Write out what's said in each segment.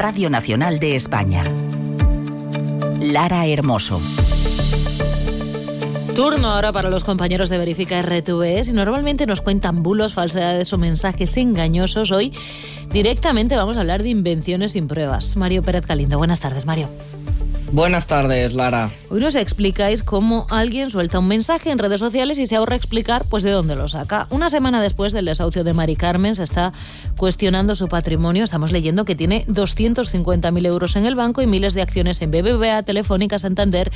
Radio Nacional de España. Lara Hermoso. Turno ahora para los compañeros de Verifica RTV. Si normalmente nos cuentan bulos, falsedades o mensajes engañosos, hoy directamente vamos a hablar de invenciones sin pruebas. Mario Pérez Galindo. Buenas tardes, Mario. Buenas tardes, Lara. Hoy nos explicáis cómo alguien suelta un mensaje en redes sociales y se ahorra explicar pues de dónde lo saca. Una semana después del desahucio de Mari Carmen se está cuestionando su patrimonio. Estamos leyendo que tiene 250.000 euros en el banco y miles de acciones en BBVA, Telefónica, Santander.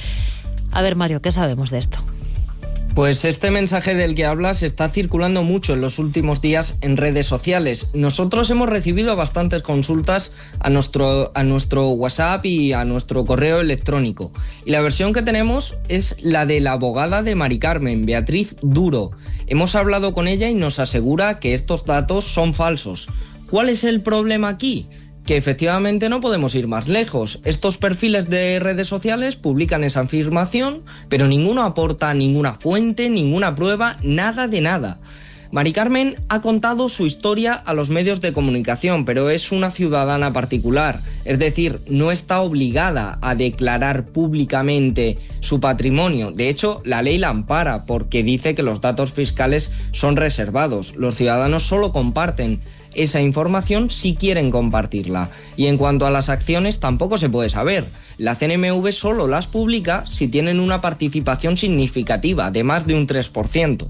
A ver, Mario, ¿qué sabemos de esto? Pues este mensaje del que hablas está circulando mucho en los últimos días en redes sociales. Nosotros hemos recibido bastantes consultas a nuestro WhatsApp y a nuestro correo electrónico. Y la versión que tenemos es la de la abogada de Mari Carmen, Beatriz Duro. Hemos hablado con ella y nos asegura que estos datos son falsos. ¿Cuál es el problema aquí? Que efectivamente no podemos ir más lejos. Estos perfiles de redes sociales publican esa afirmación, pero ninguno aporta ninguna fuente, ninguna prueba, nada de nada. Mari Carmen ha contado su historia a los medios de comunicación, pero es una ciudadana particular, es decir, no está obligada a declarar públicamente su patrimonio. De hecho, la ley la ampara porque dice que los datos fiscales son reservados. Los ciudadanos solo comparten esa información si quieren compartirla. Y en cuanto a las acciones, tampoco se puede saber. La CNMV solo las publica si tienen una participación significativa, de más de un 3%.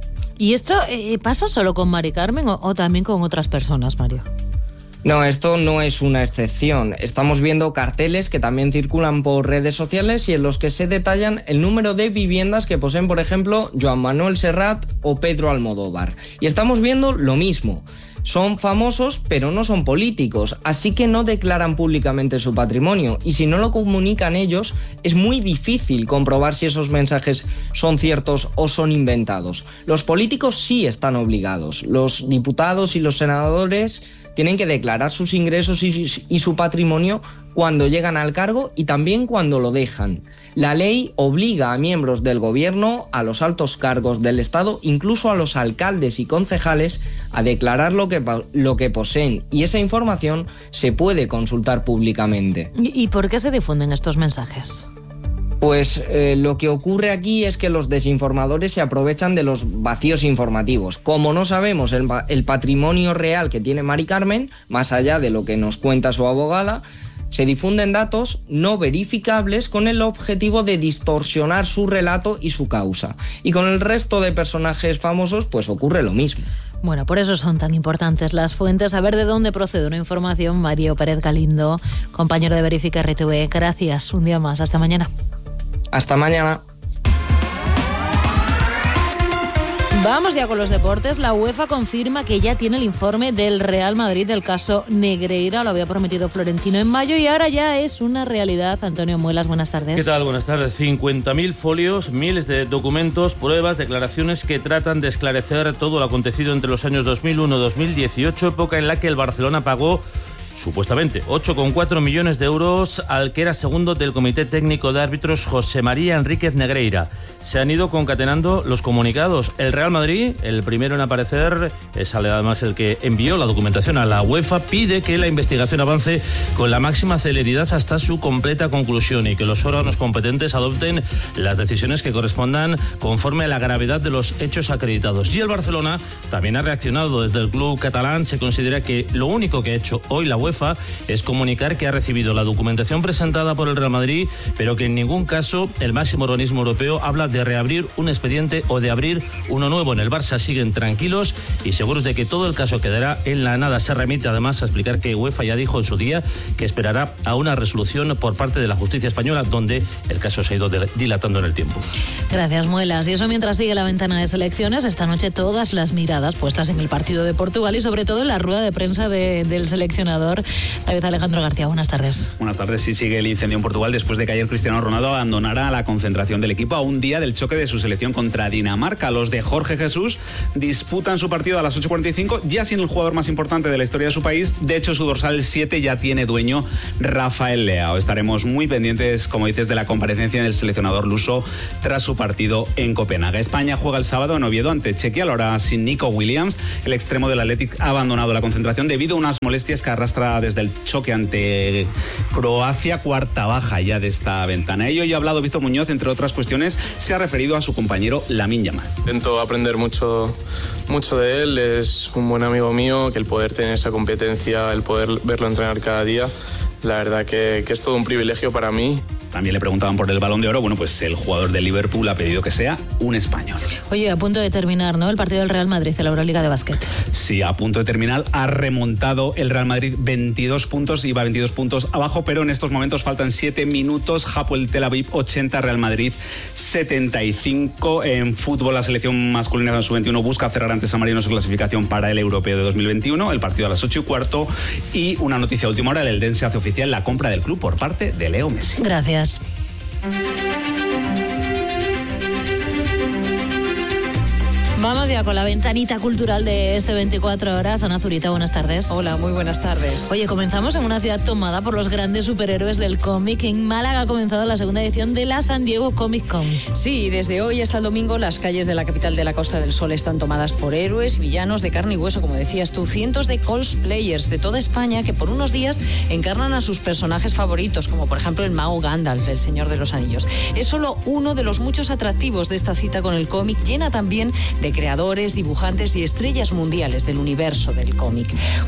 ¿Y esto pasa solo con Mari Carmen o también con otras personas, Mario? No, esto no es una excepción. Estamos viendo carteles que también circulan por redes sociales y en los que se detallan el número de viviendas que poseen, por ejemplo, Joan Manuel Serrat o Pedro Almodóvar. Y estamos viendo lo mismo. Son famosos, pero no son políticos, así que no declaran públicamente su patrimonio. Y si no lo comunican ellos, es muy difícil comprobar si esos mensajes son ciertos o son inventados. Los políticos sí están obligados. Los diputados y los senadores tienen que declarar sus ingresos y su patrimonio cuando llegan al cargo y también cuando lo dejan. La ley obliga a miembros del gobierno, a los altos cargos del Estado, incluso a los alcaldes y concejales, a declarar lo que poseen, y esa información se puede consultar públicamente. ¿Y por qué se difunden estos mensajes? Pues lo que ocurre aquí es que los desinformadores se aprovechan de los vacíos informativos. Como no sabemos el patrimonio real que tiene Mari Carmen, más allá de lo que nos cuenta su abogada, se difunden datos no verificables con el objetivo de distorsionar su relato y su causa. Y con el resto de personajes famosos pues ocurre lo mismo. Bueno, por eso son tan importantes las fuentes. A ver de dónde procede una información. Mario Pérez Galindo, compañero de Verifica RTV. Gracias. Un día más. Hasta mañana. Hasta mañana. Vamos ya con los deportes. La UEFA confirma que ya tiene el informe del Real Madrid del caso Negreira. Lo había prometido Florentino en mayo y ahora ya es una realidad. Antonio Muelas, buenas tardes. ¿Qué tal? Buenas tardes. 50.000 folios, miles de documentos, pruebas, declaraciones que tratan de esclarecer todo lo acontecido entre los años 2001-2018, época en la que el Barcelona pagó supuestamente 8,4 millones de euros al que era segundo del Comité Técnico de Árbitros, José María Enríquez Negreira. Se han ido concatenando los comunicados. El Real Madrid, el primero en aparecer, es además el que envió la documentación a la UEFA, pide que la investigación avance con la máxima celeridad hasta su completa conclusión y que los órganos competentes adopten las decisiones que correspondan conforme a la gravedad de los hechos acreditados. Y el Barcelona también ha reaccionado. Desde el club catalán se considera que lo único que ha hecho hoy la UEFA es comunicar que ha recibido la documentación presentada por el Real Madrid, pero que en ningún caso el máximo organismo europeo habla de reabrir un expediente o de abrir uno nuevo. En el Barça siguen tranquilos y seguros de que todo el caso quedará en la nada. Se remite además a explicar que UEFA ya dijo en su día que esperará a una resolución por parte de la justicia española, donde el caso se ha ido dilatando en el tiempo. Gracias, Muelas. Y eso mientras sigue la ventana de selecciones, esta noche todas las miradas puestas en el partido de Portugal y sobre todo en la rueda de prensa del seleccionador David Alejandro García. Buenas tardes. Buenas tardes. Sí, sigue el incendio en Portugal después de que ayer Cristiano Ronaldo abandonara la concentración del equipo a un día del choque de su selección contra Dinamarca. Los de Jorge Jesús disputan su partido a las 8:45, ya sin el jugador más importante de la historia de su país. De hecho, su dorsal 7 ya tiene dueño, Rafael Leao. Estaremos muy pendientes, como dices, de la comparecencia del seleccionador luso tras su partido en Copenhague. España juega el sábado en Oviedo ante Chequia, ahora sin Nico Williams. El extremo del Athletic ha abandonado la concentración debido a unas molestias que arrastra arrastra desde el choque ante Croacia, cuarta baja ya de esta ventana. Y hoy ha hablado Víctor Muñoz, entre otras cuestiones, se ha referido a su compañero Lamine Yamal. Intento aprender mucho de él, es un buen amigo mío, que el poder tener esa competencia, el poder verlo entrenar cada día, la verdad que es todo un privilegio para mí. También le preguntaban por el Balón de Oro. Bueno, pues el jugador de Liverpool ha pedido que sea un español. Oye, a punto de terminar, ¿no?, el partido del Real Madrid en la Euroliga de básquet. Sí, a punto de terminar. Ha remontado el Real Madrid 22 puntos, iba 22 puntos abajo, pero en estos momentos faltan 7 minutos. Hapoel Tel Aviv 80, Real Madrid 75. En fútbol, la selección masculina de sub-21 busca cerrar ante San Marino su clasificación para el Europeo de 2021. El partido a las 8:15. Y una noticia de última hora, el Eldense hace oficial la compra del club por parte de Leo Messi. Gracias. Vamos ya con la ventanita cultural de este 24 horas. Ana Zurita, buenas tardes. Hola, muy buenas tardes. Oye, comenzamos en una ciudad tomada por los grandes superhéroes del cómic. En Málaga ha comenzado la segunda edición de la San Diego Comic Con. Sí, desde hoy hasta el domingo las calles de la capital de la Costa del Sol están tomadas por héroes y villanos de carne y hueso, como decías tú. Cientos de cosplayers de toda España que por unos días encarnan a sus personajes favoritos, como por ejemplo el mago Gandalf del Señor de los Anillos. Es solo uno de los muchos atractivos de esta cita con el cómic, llena también de creadores, dibujantes y estrellas mundiales del universo del cómic.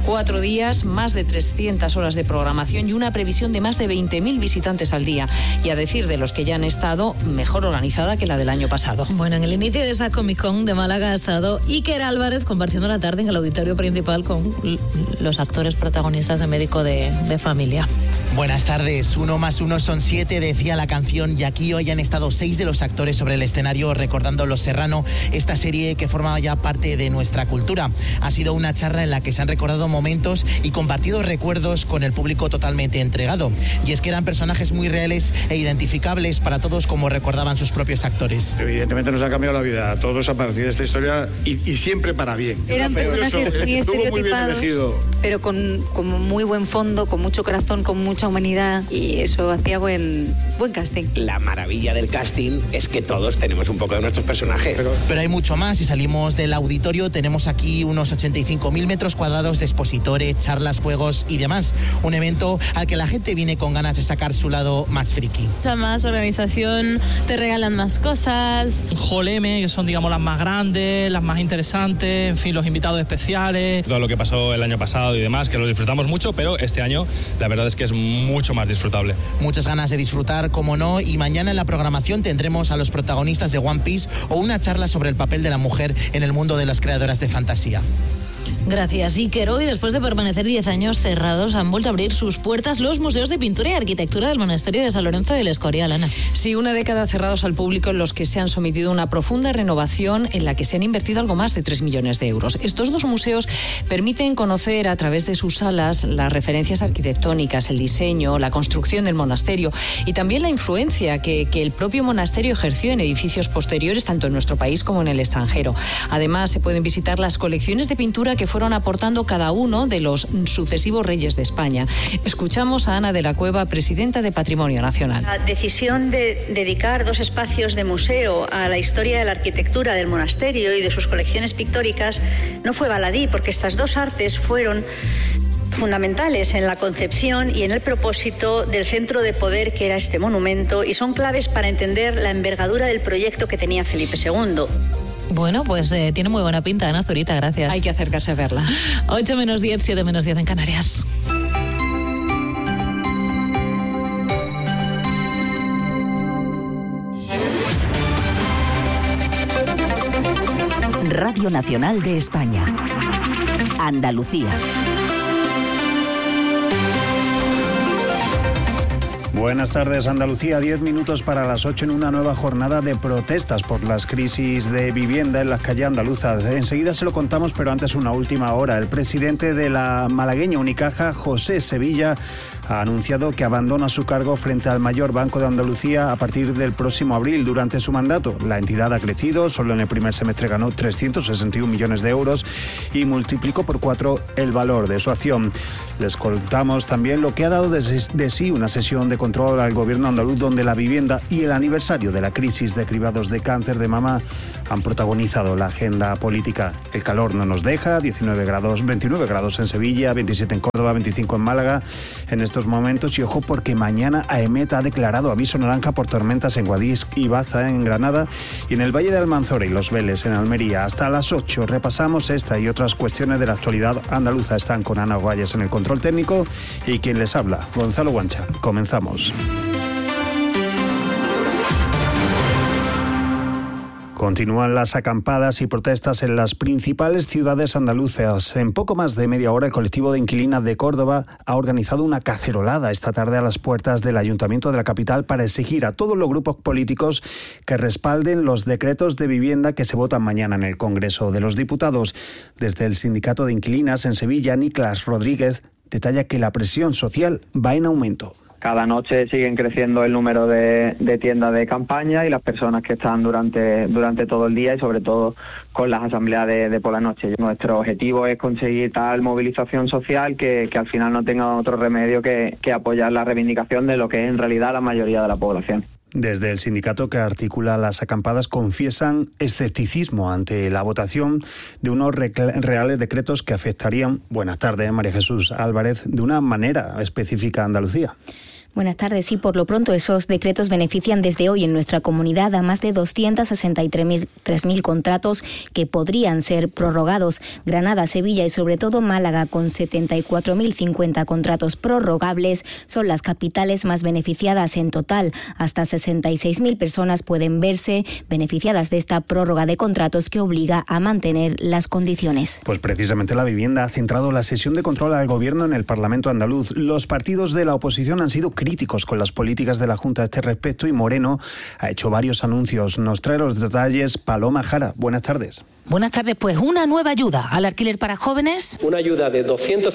4 días, más de 300 horas de programación y una previsión de más de 20.000 visitantes al día. Y a decir de los que ya han estado, mejor organizada que la del año pasado. Bueno, en el inicio de esa Comic Con de Málaga ha estado Iker Álvarez compartiendo la tarde en el auditorio principal con los actores protagonistas de Médico de Familia. Buenas tardes. 1 más 1 son 7, decía la canción, y aquí hoy han estado 6 de los actores sobre el escenario recordando Los Serrano, esta serie que forma ya parte de nuestra cultura. Ha sido una charla en la que se han recordado momentos y compartido recuerdos con el público totalmente entregado. Y es que eran personajes muy reales e identificables para todos, como recordaban sus propios actores. Evidentemente nos ha cambiado la vida a todos a partir de esta historia y siempre para bien. Eran personajes muy estereotipados, muy bien, pero con muy buen fondo, con mucho corazón, con mucha humanidad, y eso hacía buen casting. La maravilla del casting es que todos tenemos un poco de nuestros personajes. Pero hay mucho más. Si salimos del auditorio, tenemos aquí unos 85.000 metros cuadrados de expositores, charlas, juegos y demás. Un evento al que la gente viene con ganas de sacar su lado más friki. Mucha más organización, te regalan más cosas. Hall M, que son, digamos, las más grandes, las más interesantes, en fin, los invitados especiales. Todo lo que pasó el año pasado y demás, que lo disfrutamos mucho, pero este año la verdad es que es mucho más disfrutable. Muchas ganas de disfrutar, como no, y mañana en la programación tendremos a los protagonistas de One Piece o una charla sobre el papel de la mujer en el mundo de las creadoras de fantasía. Gracias, Iker. Hoy, después de permanecer 10 años cerrados, han vuelto a abrir sus puertas los museos de pintura y arquitectura del monasterio de San Lorenzo del Escorial, Ana. Sí, una década cerrados al público, en los que se han sometido a una profunda renovación en la que se han invertido algo más de 3 millones de euros. Estos 2 museos permiten conocer a través de sus salas las referencias arquitectónicas, el diseño, la construcción del monasterio y también la influencia que el propio monasterio ejerció en edificios posteriores, tanto en nuestro país como en el extranjero. Además, se pueden visitar las colecciones de pintura que fueron aportando cada uno de los sucesivos reyes de España. Escuchamos a Ana de la Cueva, presidenta de Patrimonio Nacional. La decisión de dedicar 2 espacios de museo a la historia de la arquitectura del monasterio y de sus colecciones pictóricas no fue baladí, porque estas 2 artes fueron fundamentales en la concepción y en el propósito del centro de poder que era este monumento, y son claves para entender la envergadura del proyecto que tenía Felipe II. Bueno, pues tiene muy buena pinta, Ana Zurita, gracias. Hay que acercarse a verla. 8 menos 10, 7 menos 10 en Canarias. Radio Nacional de España. Andalucía. Buenas tardes, Andalucía. 10 minutos para las 8 en una nueva jornada de protestas por las crisis de vivienda en las calles andaluzas. Enseguida se lo contamos, pero antes una última hora. El presidente de la malagueña Unicaja, José Sevilla, ha anunciado que abandona su cargo frente al mayor banco de Andalucía a partir del próximo abril. Durante su mandato, la entidad ha crecido, solo en el primer semestre ganó 361 millones de euros y multiplicó por 4 el valor de su acción. Les contamos también lo que ha dado de sí una sesión de control al gobierno andaluz, donde la vivienda y el aniversario de la crisis de cribados de cáncer de mama han protagonizado la agenda política. El calor no nos deja, 29 grados en Sevilla, 27 en Córdoba, 25 en Málaga en estos momentos. Y ojo, porque mañana AEMET ha declarado aviso naranja por tormentas en Guadix y Baza en Granada y en el Valle de Almanzora y Los Vélez en Almería. Hasta las 8 repasamos esta y otras cuestiones de la actualidad andaluza. Están con Ana Guayas en el control técnico y quien les habla, Gonzalo Guancha. Comenzamos. Continúan las acampadas y protestas en las principales ciudades andaluzas. En poco más de media hora, el colectivo de inquilinas de Córdoba ha organizado una cacerolada esta tarde a las puertas del Ayuntamiento de la capital para exigir a todos los grupos políticos que respalden los decretos de vivienda que se votan mañana en el Congreso de los Diputados. Desde el Sindicato de Inquilinas en Sevilla, Niklas Rodríguez detalla que la presión social va en aumento. Cada noche siguen creciendo el número de tiendas de campaña y las personas que están durante todo el día y sobre todo con las asambleas de por la noche. Nuestro objetivo es conseguir tal movilización social que al final no tenga otro remedio que apoyar la reivindicación de lo que es en realidad la mayoría de la población. Desde el sindicato que articula las acampadas confiesan escepticismo ante la votación de unos reales decretos que afectarían, buenas tardes, María Jesús Álvarez, de una manera específica a Andalucía. Buenas tardes. Sí, por lo pronto esos decretos benefician desde hoy en nuestra comunidad a más de 263.000 contratos que podrían ser prorrogados. Granada, Sevilla y sobre todo Málaga, con 74.050 contratos prorrogables, son las capitales más beneficiadas en total. Hasta 66.000 personas pueden verse beneficiadas de esta prórroga de contratos que obliga a mantener las condiciones. Pues precisamente la vivienda ha centrado la sesión de control al Gobierno en el Parlamento andaluz. Los partidos de la oposición han sido críticos con las políticas de la Junta a este respecto y Moreno ha hecho varios anuncios. Nos trae los detalles Paloma Jara. Buenas tardes. Buenas tardes. Pues una nueva ayuda al alquiler para jóvenes. Una ayuda de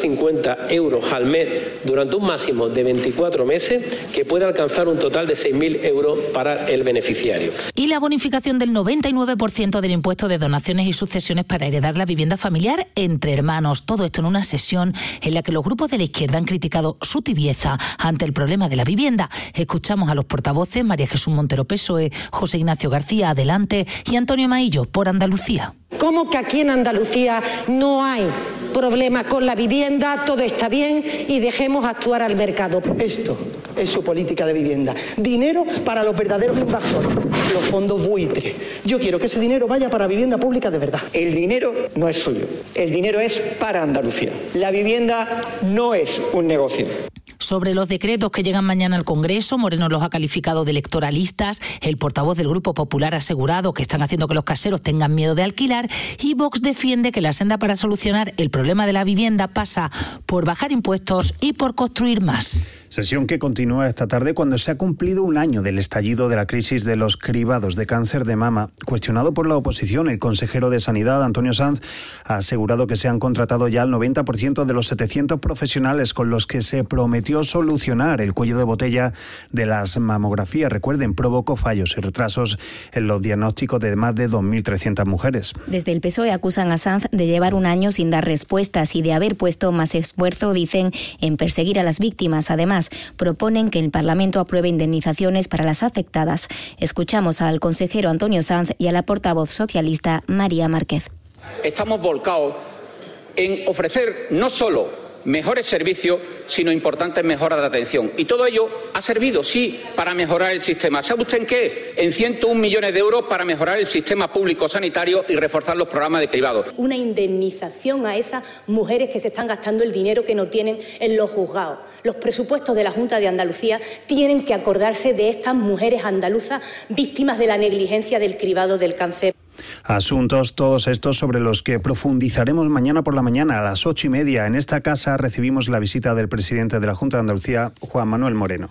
250 euros al mes durante un máximo de 24 meses que puede alcanzar un total de 6.000 euros para el beneficiario. Y la bonificación del 99% del impuesto de donaciones y sucesiones para heredar la vivienda familiar entre hermanos. Todo esto en una sesión en la que los grupos de la izquierda han criticado su tibieza ante el problema de la vivienda. Escuchamos a los portavoces María Jesús Montero, PSOE, José Ignacio García, Adelante, y Antonio Maillo, por Andalucía. ¿Cómo que aquí en Andalucía no hay problema con la vivienda? Todo está bien y dejemos actuar al mercado. Esto es su política de vivienda. Dinero para los verdaderos invasores, los fondos buitres. Yo quiero que ese dinero vaya para vivienda pública de verdad. El dinero no es suyo, el dinero es para Andalucía. La vivienda no es un negocio. Sobre los decretos que llegan mañana al Congreso, Moreno los ha calificado de electoralistas, el portavoz del Grupo Popular ha asegurado que están haciendo que los caseros tengan miedo de alquilar y Vox defiende que la senda para solucionar el problema de la vivienda pasa por bajar impuestos y por construir más. Sesión que continúa esta tarde cuando se ha cumplido un año del estallido de la crisis de los cribados de cáncer de mama. Cuestionado por la oposición, el consejero de Sanidad, Antonio Sanz, ha asegurado que se han contratado ya el 90% de los 700 profesionales con los que se prometió solucionar el cuello de botella de las mamografías. Recuerden, provocó fallos y retrasos en los diagnósticos de más de 2.300 mujeres. Desde el PSOE acusan a Sanz de llevar un año sin dar respuestas y de haber puesto más esfuerzo, dicen, en perseguir a las víctimas. Además, proponen que el Parlamento apruebe indemnizaciones para las afectadas. Escuchamos al consejero Antonio Sanz y a la portavoz socialista María Márquez. Estamos volcados en ofrecer no solo mejores servicios, sino importantes mejoras de atención. Y todo ello ha servido, sí, para mejorar el sistema. ¿Sabe usted en qué? En 101 millones de euros para mejorar el sistema público sanitario y reforzar los programas de cribados. Una indemnización a esas mujeres que se están gastando el dinero que no tienen en los juzgados. Los presupuestos de la Junta de Andalucía tienen que acordarse de estas mujeres andaluzas víctimas de la negligencia del cribado del cáncer. Asuntos todos estos sobre los que profundizaremos mañana por la mañana a las 8:30. En esta casa recibimos la visita del presidente de la Junta de Andalucía, Juan Manuel Moreno.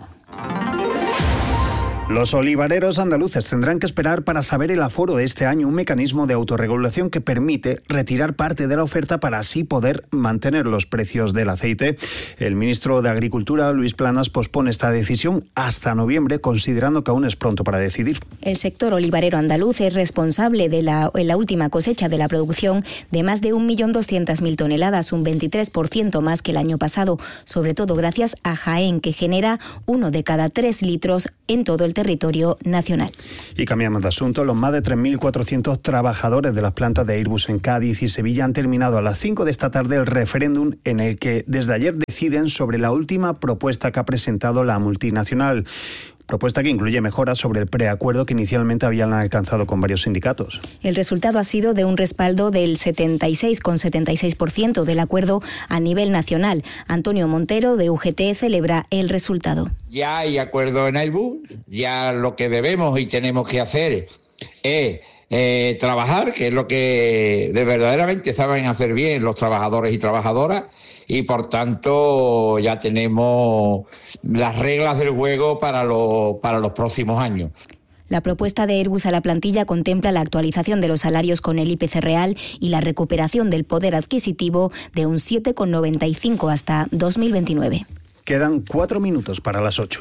Los olivareros andaluces tendrán que esperar para saber el aforo de este año, un mecanismo de autorregulación que permite retirar parte de la oferta para así poder mantener los precios del aceite. El ministro de Agricultura, Luis Planas, pospone esta decisión hasta noviembre, considerando que aún es pronto para decidir. El sector olivarero andaluz es responsable de la última cosecha de la producción de más de 1.200.000 toneladas, un 23% más que el año pasado, sobre todo gracias a Jaén, que genera 1 de cada 3 litros en todo el territorio nacional. Y cambiamos de asunto. Los más de 3.400 trabajadores de las plantas de Airbus en Cádiz y Sevilla han terminado a las 5 de esta tarde el referéndum en el que desde ayer deciden sobre la última propuesta que ha presentado la multinacional. Propuesta que incluye mejoras sobre el preacuerdo que inicialmente habían alcanzado con varios sindicatos. El resultado ha sido de un respaldo del 76,76% del acuerdo a nivel nacional. Antonio Montero, de UGT, celebra el resultado. Ya hay acuerdo en Airbus, ya lo que debemos y tenemos que hacer es trabajar, que es lo que verdaderamente saben hacer bien los trabajadores y trabajadoras, y por tanto ya tenemos las reglas del juego para los próximos años. La propuesta de Airbus a la plantilla contempla la actualización de los salarios con el IPC real y la recuperación del poder adquisitivo de un 7,95 hasta 2029. Quedan 4 minutos para las 8.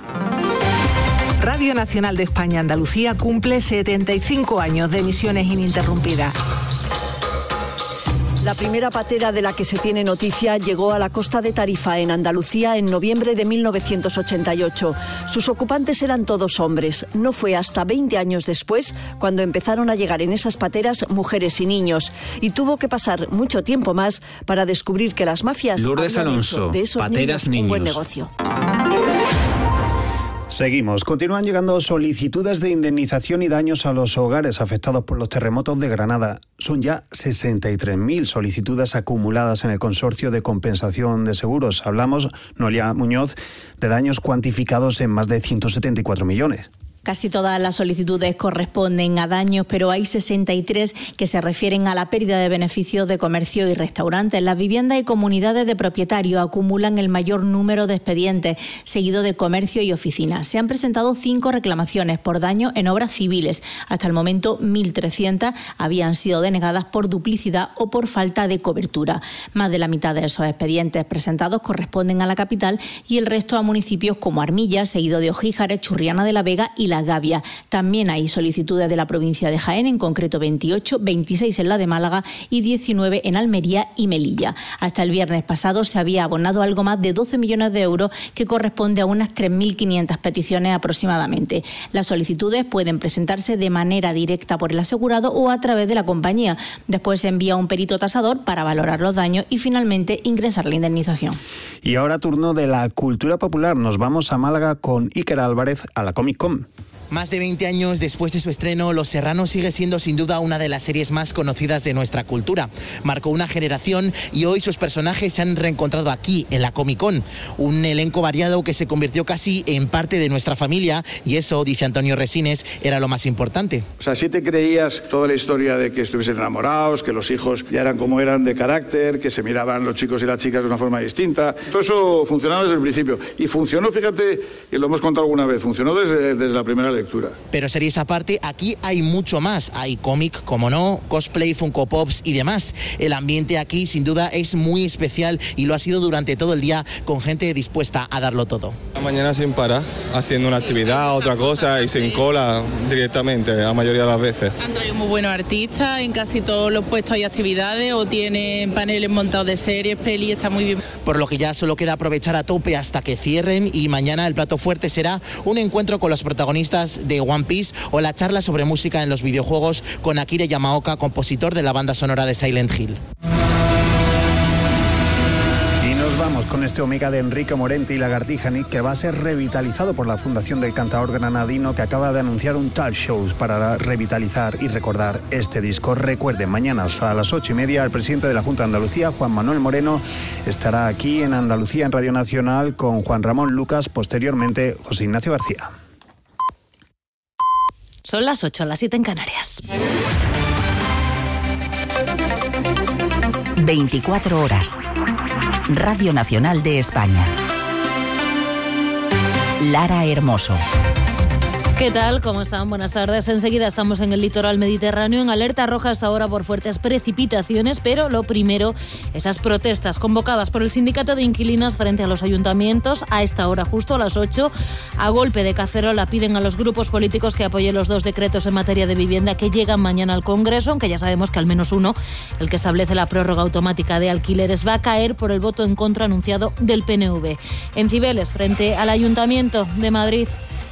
Radio Nacional de España Andalucía cumple 75 años de emisiones ininterrumpidas. La primera patera de la que se tiene noticia llegó a la costa de Tarifa, en Andalucía, en noviembre de 1988. Sus ocupantes eran todos hombres. No fue hasta 20 años después cuando empezaron a llegar en esas pateras mujeres y niños. Y tuvo que pasar mucho tiempo más para descubrir que las mafias Lourdes habían Alonso, hecho de esos pateras niños un buen niños. negocio. Seguimos. Continúan llegando solicitudes de indemnización y daños a los hogares afectados por los terremotos de Granada. Son ya 63.000 solicitudes acumuladas en el Consorcio de Compensación de Seguros. Hablamos, Noelia Muñoz, de daños cuantificados en más de 174 millones. Casi todas las solicitudes corresponden a daños, pero hay 63 que se refieren a la pérdida de beneficios de comercio y restaurantes. Las viviendas y comunidades de propietarios acumulan el mayor número de expedientes, seguido de comercio y oficinas. Se han presentado 5 reclamaciones por daño en obras civiles. Hasta el momento, 1.300 habían sido denegadas por duplicidad o por falta de cobertura. Más de la mitad de esos expedientes presentados corresponden a la capital y el resto a municipios como Armilla, seguido de Ojíjares, Churriana de la Vega y La Gavia. También hay solicitudes de la provincia de Jaén, en concreto 28, 26 en la de Málaga y 19 en Almería y Melilla. Hasta el viernes pasado se había abonado algo más de 12 millones de euros, que corresponde a unas 3.500 peticiones aproximadamente. Las solicitudes pueden presentarse de manera directa por el asegurado o a través de la compañía. Después se envía un perito tasador para valorar los daños y finalmente ingresar la indemnización. Y ahora turno de la cultura popular. Nos vamos a Málaga con Iker Álvarez a la Comic Con. Más de 20 años después de su estreno, Los Serrano sigue siendo sin duda una de las series más conocidas de nuestra cultura. Marcó una generación y hoy sus personajes se han reencontrado aquí, en la Comic Con. Un elenco variado que se convirtió casi en parte de nuestra familia, y eso, dice Antonio Resines, era lo más importante. O sea, si te creías toda la historia de que estuviesen enamorados, que los hijos ya eran como eran de carácter, que se miraban los chicos y las chicas de una forma distinta. Todo eso funcionaba desde el principio. Y funcionó, fíjate, y lo hemos contado alguna vez, funcionó desde la primera lectura. Pero series aparte, aquí hay mucho más. Hay cómic, como no, cosplay, Funko Pops y demás. El ambiente aquí sin duda es muy especial y lo ha sido durante todo el día, con gente dispuesta a darlo todo. La mañana sin parar, haciendo una actividad, otra cosa, y sin cola directamente, la mayoría de las veces. Han traído muy buenos artistas, en casi todos los puestos hay actividades o tienen paneles montados de series, peli, está muy bien. Por lo que ya solo queda aprovechar a tope hasta que cierren, y mañana el plato fuerte será un encuentro con los protagonistas de One Piece o la charla sobre música en los videojuegos con Akira Yamaoka, compositor de la banda sonora de Silent Hill. Y nos vamos con este Omega de Enrique Morente y Lagartija Nick, que va a ser revitalizado por la Fundación del Cantaor Granadino, que acaba de anunciar un talk show para revitalizar y recordar este disco. Recuerden, mañana a las 8:30 el presidente de la Junta de Andalucía, Juan Manuel Moreno, estará aquí en Andalucía, en Radio Nacional, con Juan Ramón Lucas, posteriormente José Ignacio García. Son las 8, las 7 en Canarias. 24 horas. Radio Nacional de España. Lara Hermoso. ¿Qué tal? ¿Cómo están? Buenas tardes. Enseguida estamos en el litoral mediterráneo en alerta roja hasta ahora por fuertes precipitaciones, pero lo primero, esas protestas convocadas por el sindicato de inquilinas frente a los ayuntamientos a esta hora, justo a las 8, a golpe de cacerola piden a los grupos políticos que apoyen los 2 decretos en materia de vivienda que llegan mañana al Congreso, aunque ya sabemos que al menos uno, el que establece la prórroga automática de alquileres, va a caer por el voto en contra anunciado del PNV. En Cibeles, frente al Ayuntamiento de Madrid,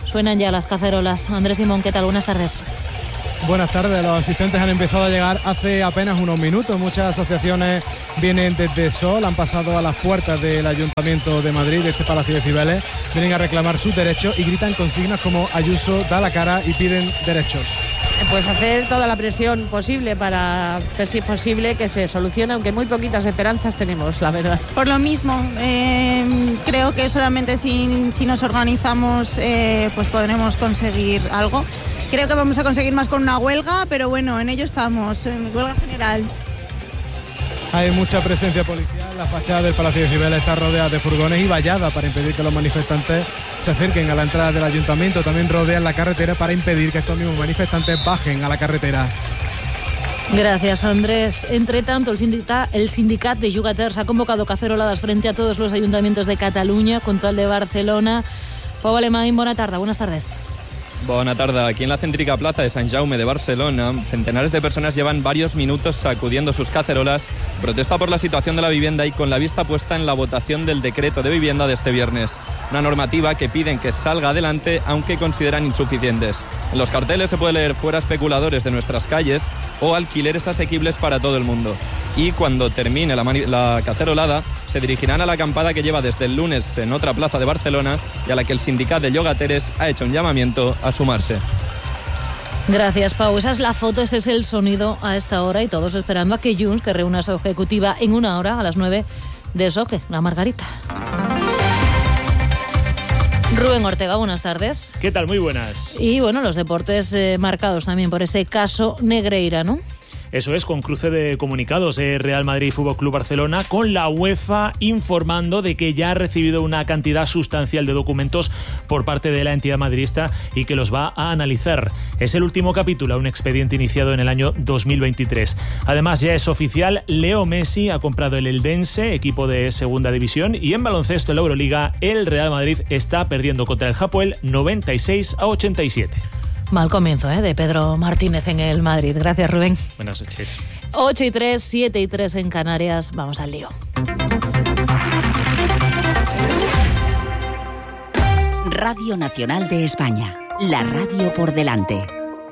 Suenan ya las cacerolas. Andrés Simón, ¿qué tal? Buenas tardes. Buenas tardes, los asistentes han empezado a llegar hace apenas unos minutos. Muchas asociaciones vienen desde Sol, han pasado a las puertas del Ayuntamiento de Madrid, de este Palacio de Cibeles, vienen a reclamar sus derechos y gritan consignas como Ayuso da la cara y piden derechos. Pues hacer toda la presión posible para ver si es posible que se solucione, aunque muy poquitas esperanzas tenemos, la verdad. Por lo mismo, creo que solamente si nos organizamos pues podremos conseguir algo. Creo que vamos a conseguir más con una huelga, pero bueno, en ello estamos, en huelga general. Hay mucha presencia policial, la fachada del Palacio de Cibeles está rodeada de furgones y vallada para impedir que los manifestantes se acerquen a la entrada del ayuntamiento. También rodean la carretera para impedir que estos mismos manifestantes bajen a la carretera. Gracias, Andrés. Entre tanto, el sindicat de Jugaters ha convocado caceroladas frente a todos los ayuntamientos de Cataluña, junto al de Barcelona. Pau Alemany, buenas tardes. Buenas tardes. Aquí en la céntrica plaza de Sant Jaume de Barcelona, centenares de personas llevan varios minutos sacudiendo sus cacerolas, protesta por la situación de la vivienda y con la vista puesta en la votación del decreto de vivienda de este viernes. Una normativa que piden que salga adelante, aunque consideran insuficientes. En los carteles se puede leer fuera especuladores de nuestras calles o alquileres asequibles para todo el mundo. Y cuando termine la cacerolada, se dirigirán a la acampada que lleva desde el lunes en otra plaza de Barcelona y a la que el sindicat de llogateres ha hecho un llamamiento a sumarse. Gracias, Pau. Esa es la foto, ese es el sonido a esta hora y todos esperando a que Junts, que reúna a su ejecutiva en una hora, a las 9, deshoje la Margarita. Rubén Ortega, buenas tardes. ¿Qué tal? Muy buenas. Y bueno, los deportes marcados también por ese caso Negreira, ¿no? Eso es, con cruce de comunicados Real Madrid Fútbol Club Barcelona, con la UEFA informando de que ya ha recibido una cantidad sustancial de documentos por parte de la entidad madridista y que los va a analizar. Es el último capítulo a un expediente iniciado en el año 2023. Además, ya es oficial, Leo Messi ha comprado el Eldense, equipo de segunda división, y en baloncesto en la Euroliga, el Real Madrid está perdiendo contra el Hapoel 96-87. Mal comienzo de Pedro Martínez en el Madrid. Gracias, Rubén. Buenas noches. 8:03, 7:03 en Canarias. Vamos al lío. Radio Nacional de España. La radio por delante.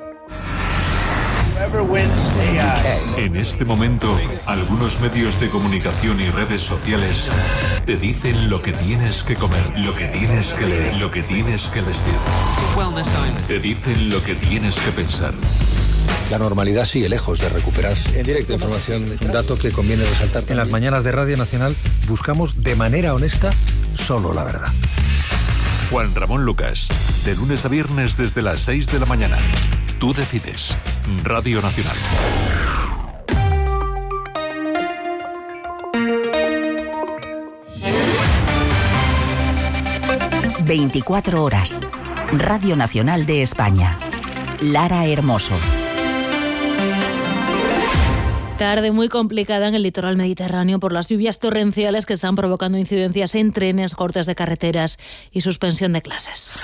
En este momento, algunos medios de comunicación y redes sociales te dicen lo que tienes que comer, lo que tienes que leer, lo que tienes que vestir. Te dicen lo que tienes que pensar. La normalidad sigue lejos de recuperarse. En directo, información, un dato que conviene resaltar. En las mañanas de Radio Nacional buscamos de manera honesta solo la verdad. Juan Ramón Lucas, de lunes a viernes desde las 6 de la mañana. Tú decides. Radio Nacional. ...24 horas. Radio Nacional de España. Lara Hermoso. Tarde muy complicada en el litoral mediterráneo por las lluvias torrenciales que están provocando incidencias en trenes, cortes de carreteras y suspensión de clases.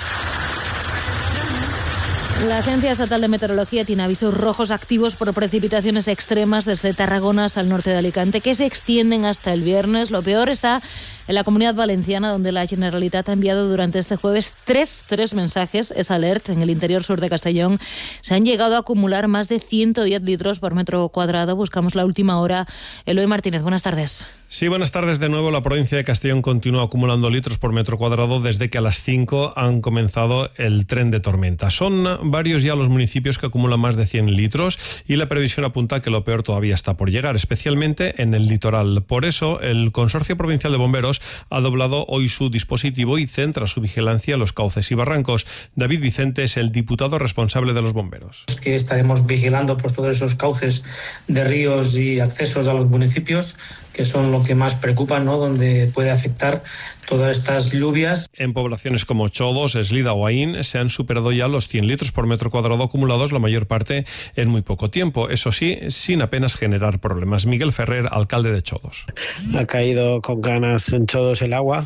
La Agencia Estatal de Meteorología tiene avisos rojos activos por precipitaciones extremas desde Tarragona hasta el norte de Alicante, que se extienden hasta el viernes. Lo peor está en la Comunidad Valenciana, donde la Generalitat ha enviado durante este jueves tres mensajes, es alert. En el interior sur de Castellón se han llegado a acumular más de 110 litros por metro cuadrado. Buscamos la última hora. Eloy Martínez, buenas tardes. Sí, buenas tardes de nuevo. La provincia de Castellón continúa acumulando litros por metro cuadrado desde que a las 5 han comenzado el tren de tormenta. Son varios ya los municipios que acumulan más de 100 litros y la previsión apunta a que lo peor todavía está por llegar, especialmente en el litoral. Por eso, el Consorcio Provincial de Bomberos ha doblado hoy su dispositivo y centra su vigilancia en los cauces y barrancos. David Vicente es el diputado responsable de los bomberos. Que estaremos vigilando pues todos esos cauces de ríos y accesos a los municipios, que son lo que más preocupa, ¿no? Donde puede afectar todas estas lluvias. En poblaciones como Chodos, Eslida o Aín se han superado ya los 100 litros por metro cuadrado acumulados, la mayor parte en muy poco tiempo. Eso sí, sin apenas generar problemas. Miguel Ferrer, alcalde de Chodos. Ha caído con ganas en Chodos el agua.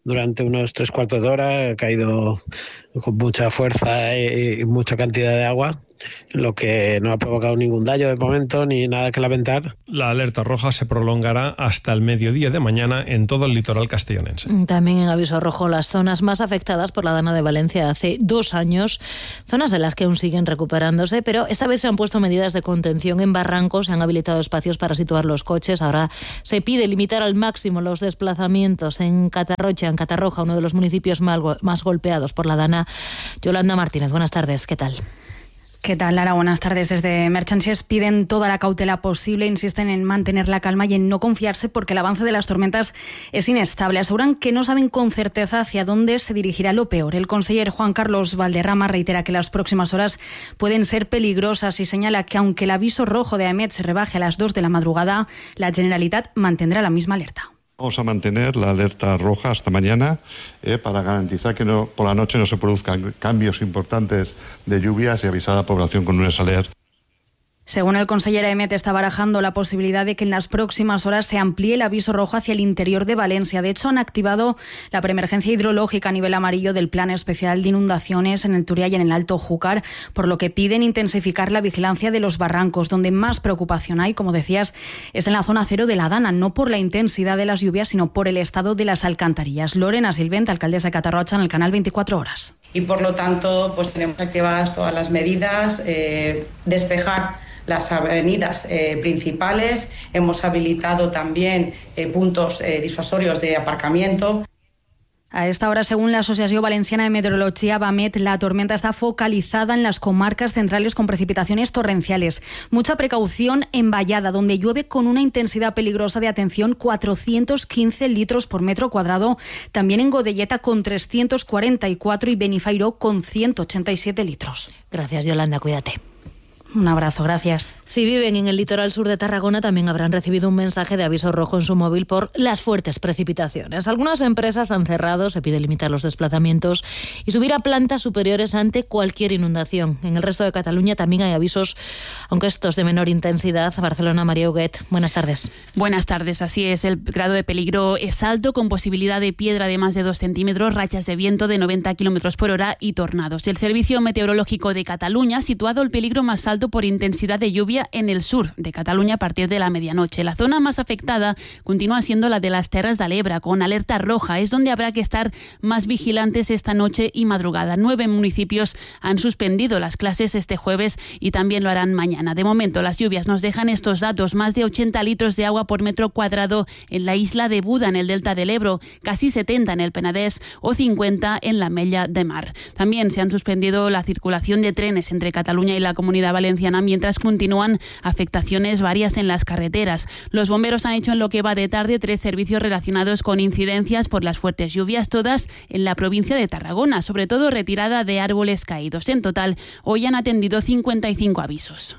durante unos 3/4 de hora, ha caído con mucha fuerza y mucha cantidad de agua, lo que no ha provocado ningún daño de momento ni nada que lamentar. La alerta roja se prolongará hasta el mediodía de mañana en todo el litoral castellonense. También en aviso rojo las zonas más afectadas por la dana de Valencia hace 2 años, zonas en las que aún siguen recuperándose, pero esta vez se han puesto medidas de contención en barrancos, se han habilitado espacios para situar los coches. Ahora se pide limitar al máximo los desplazamientos en Catarroja, uno de los municipios más golpeados por la dana. Yolanda Martínez, buenas tardes, ¿qué tal? ¿Qué tal, Lara? Buenas tardes. Desde Emergencias piden toda la cautela posible, insisten en mantener la calma y en no confiarse porque el avance de las tormentas es inestable. Aseguran que no saben con certeza hacia dónde se dirigirá lo peor. El conseller Juan Carlos Valderrama reitera que las próximas horas pueden ser peligrosas y señala que aunque el aviso rojo de AEMET se rebaje a las 2 de la madrugada, la Generalitat mantendrá la misma alerta. Vamos a mantener la alerta roja hasta mañana para garantizar que por la noche no se produzcan cambios importantes de lluvias y avisar a la población con lunes alert. Según el conseller AEMET, está barajando la posibilidad de que en las próximas horas se amplíe el aviso rojo hacia el interior de Valencia. De hecho, han activado la preemergencia hidrológica a nivel amarillo del Plan Especial de Inundaciones en el Turia y en el Alto Júcar, por lo que piden intensificar la vigilancia de los barrancos. Donde más preocupación hay, como decías, es en la zona cero de la Dana, no por la intensidad de las lluvias, sino por el estado de las alcantarillas. Lorena Silvent, alcaldesa de Catarroja, en el canal 24 Horas. Y por lo tanto, pues tenemos activadas todas las medidas, despejar las avenidas principales, hemos habilitado también puntos disuasorios de aparcamiento. A esta hora, según la Asociación Valenciana de Meteorología, VAMET, la tormenta está focalizada en las comarcas centrales con precipitaciones torrenciales. Mucha precaución en Vallada, donde llueve con una intensidad peligrosa de atención 415 litros por metro cuadrado. También en Godelleta con 344 y Benifairó con 187 litros. Gracias, Yolanda, cuídate. Un abrazo, gracias. Si viven en el litoral sur de Tarragona, también habrán recibido un mensaje de aviso rojo en su móvil por las fuertes precipitaciones. Algunas empresas han cerrado, se pide limitar los desplazamientos y subir a plantas superiores ante cualquier inundación. En el resto de Cataluña también hay avisos, aunque estos de menor intensidad. Barcelona, María Huguet, buenas tardes. Buenas tardes, así es. El grado de peligro es alto, con posibilidad de piedra de más de 2 centímetros, rachas de viento de 90 kilómetros por hora y tornados. El Servicio Meteorológico de Cataluña ha situado el peligro más alto por intensidad de lluvia en el sur de Cataluña a partir de la medianoche. La zona más afectada continúa siendo la de las Terres de l'Ebre, con alerta roja. Es donde habrá que estar más vigilantes esta noche y madrugada. 9 municipios han suspendido las clases este jueves y también lo harán mañana. De momento, las lluvias nos dejan estos datos: más de 80 litros de agua por metro cuadrado en la isla de Buda, en el delta del Ebro, casi 70 en el Penedès o 50 en la Mella de Mar. También se han suspendido la circulación de trenes entre Cataluña y la Comunidad Valenciana, mientras continúan afectaciones varias en las carreteras. Los bomberos han hecho en lo que va de tarde 3 servicios relacionados con incidencias por las fuertes lluvias, todas en la provincia de Tarragona, sobre todo retirada de árboles caídos. En total, hoy han atendido 55 avisos.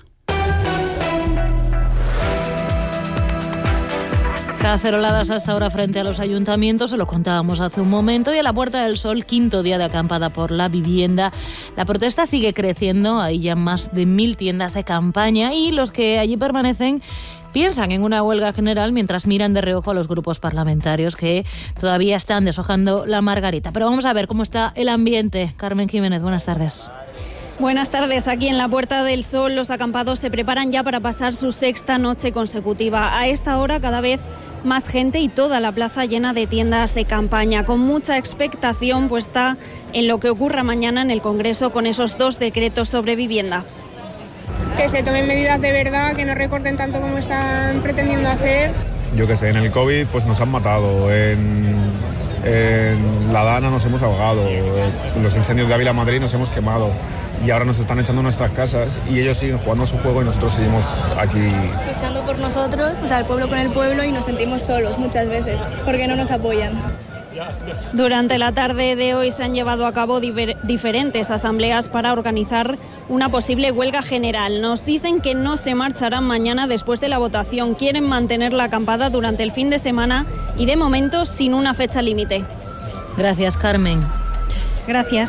Caceroladas hasta ahora frente a los ayuntamientos, se lo contábamos hace un momento, y a la Puerta del Sol, 5º día de acampada por la vivienda. La protesta sigue creciendo, hay ya más de 1000 tiendas de campaña y los que allí permanecen piensan en una huelga general mientras miran de reojo a los grupos parlamentarios que todavía están deshojando la margarita. Pero vamos a ver cómo está el ambiente. Carmen Jiménez, buenas tardes. Buenas tardes. Aquí en la Puerta del Sol los acampados se preparan ya para pasar su 6ª noche consecutiva. A esta hora cada vez más gente y toda la plaza llena de tiendas de campaña, con mucha expectación puesta en lo que ocurra mañana en el Congreso con esos 2 decretos sobre vivienda. Que se tomen medidas de verdad, que no recorten tanto como están pretendiendo hacer. Yo qué sé, en el COVID pues nos han matado, en la Dana nos hemos ahogado, en los incendios de Ávila Madrid nos hemos quemado y ahora nos están echando nuestras casas y ellos siguen jugando a su juego y nosotros seguimos aquí. Luchando por nosotros, o sea, el pueblo con el pueblo, y nos sentimos solos muchas veces porque no nos apoyan. Durante la tarde de hoy se han llevado a cabo diferentes asambleas para organizar una posible huelga general. Nos dicen que no se marcharán mañana después de la votación. Quieren mantener la acampada durante el fin de semana y de momento sin una fecha límite. Gracias, Carmen. Gracias.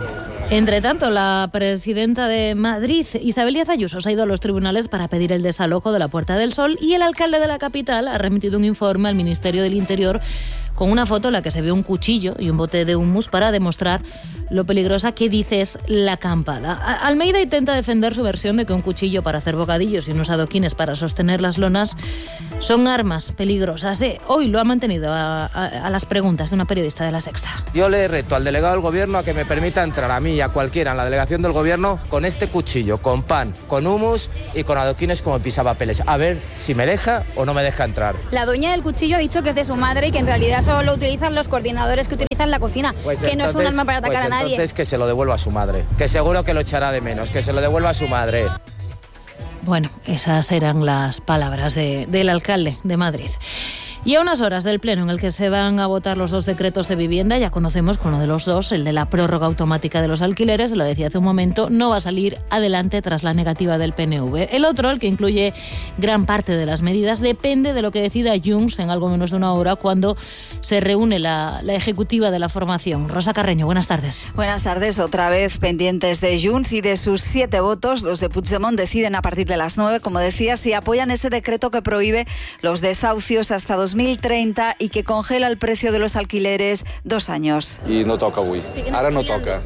Entre tanto, la presidenta de Madrid, Isabel Díaz Ayuso, se ha ido a los tribunales para pedir el desalojo de la Puerta del Sol y el alcalde de la capital ha remitido un informe al Ministerio del Interior con una foto en la que se ve un cuchillo y un bote de hummus para demostrar lo peligrosa que dice es la acampada. Almeida intenta defender su versión de que un cuchillo para hacer bocadillos y unos adoquines para sostener las lonas son armas peligrosas. Hoy lo ha mantenido a las preguntas de una periodista de La Sexta. Yo le reto al delegado del gobierno a que me permita entrar a mí y a cualquiera en la delegación del gobierno con este cuchillo, con pan, con hummus y con adoquines como pisapapeles. A ver si me deja o no me deja entrar. La dueña del cuchillo ha dicho que es de su madre y que en realidad solo lo utilizan los coordinadores que utilizan la cocina, pues que entonces, no es un arma para atacar a nadie. Entonces que se lo devuelva a su madre, que seguro que lo echará de menos, que se lo devuelva a su madre. Bueno, esas eran las palabras del alcalde de Madrid. Y a unas horas del pleno en el que se van a votar los dos decretos de vivienda, ya conocemos que uno de los dos, el de la prórroga automática de los alquileres, lo decía hace un momento, no va a salir adelante tras la negativa del PNV. El otro, el que incluye gran parte de las medidas, depende de lo que decida Junts en algo menos de una hora cuando se reúne la ejecutiva de la formación. Rosa Carreño, buenas tardes. Buenas tardes, otra vez pendientes de Junts y de sus 7 votos. Los de Puigdemont deciden a partir de las 9, como decía, si apoyan ese decreto que prohíbe los desahucios hasta 2030 y que congela el precio de los alquileres 2 años. I no toca avui. Ara no toca.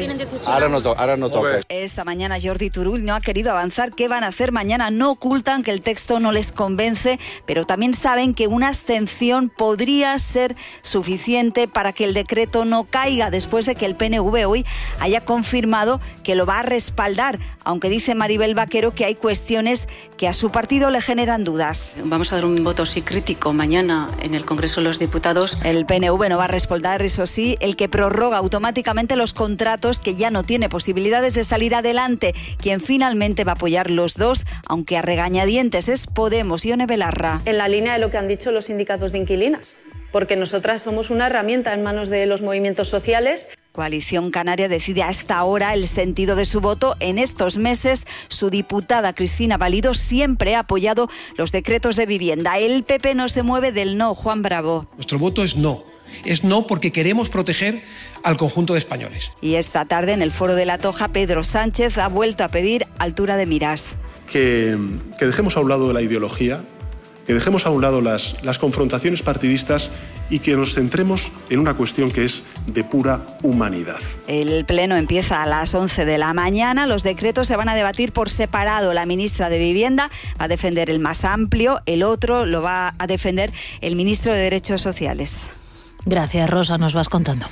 Ara no toca. Esta mañana Jordi Turull no ha querido avanzar qué van a hacer mañana. No ocultan que el texto no les convence, pero también saben que una abstención podría ser suficiente para que el decreto no caiga después de que el PNV hoy haya confirmado que lo va a respaldar, aunque dice Maribel Vaquero que hay cuestiones que a su partido le generan dudas. Vamos a dar un voto sí crítico mañana en el Congreso de los Diputados. El PNV no va a respaldar, eso sí, el que prorroga automáticamente los contratos, que ya no tiene posibilidades de salir adelante. Quien finalmente va a apoyar los dos, aunque a regañadientes, es Podemos. Ione Belarra. En la línea de lo que han dicho los sindicatos de inquilinas, porque nosotras somos una herramienta en manos de los movimientos sociales. Coalición Canaria decide a esta hora el sentido de su voto. En estos meses, su diputada Cristina Valido siempre ha apoyado los decretos de vivienda. El PP no se mueve del no. Juan Bravo. Nuestro voto es no. Es no porque queremos proteger al conjunto de españoles. Y esta tarde en el Foro de la Toja, Pedro Sánchez ha vuelto a pedir altura de miras. Que dejemos a un lado la ideología, que dejemos a un lado las confrontaciones partidistas y que nos centremos en una cuestión que es de pura humanidad. El pleno empieza a las 11 de la mañana. Los decretos se van a debatir por separado. La ministra de Vivienda va a defender el más amplio, el otro lo va a defender el ministro de Derechos Sociales. Gracias, Rosa, nos vas contando.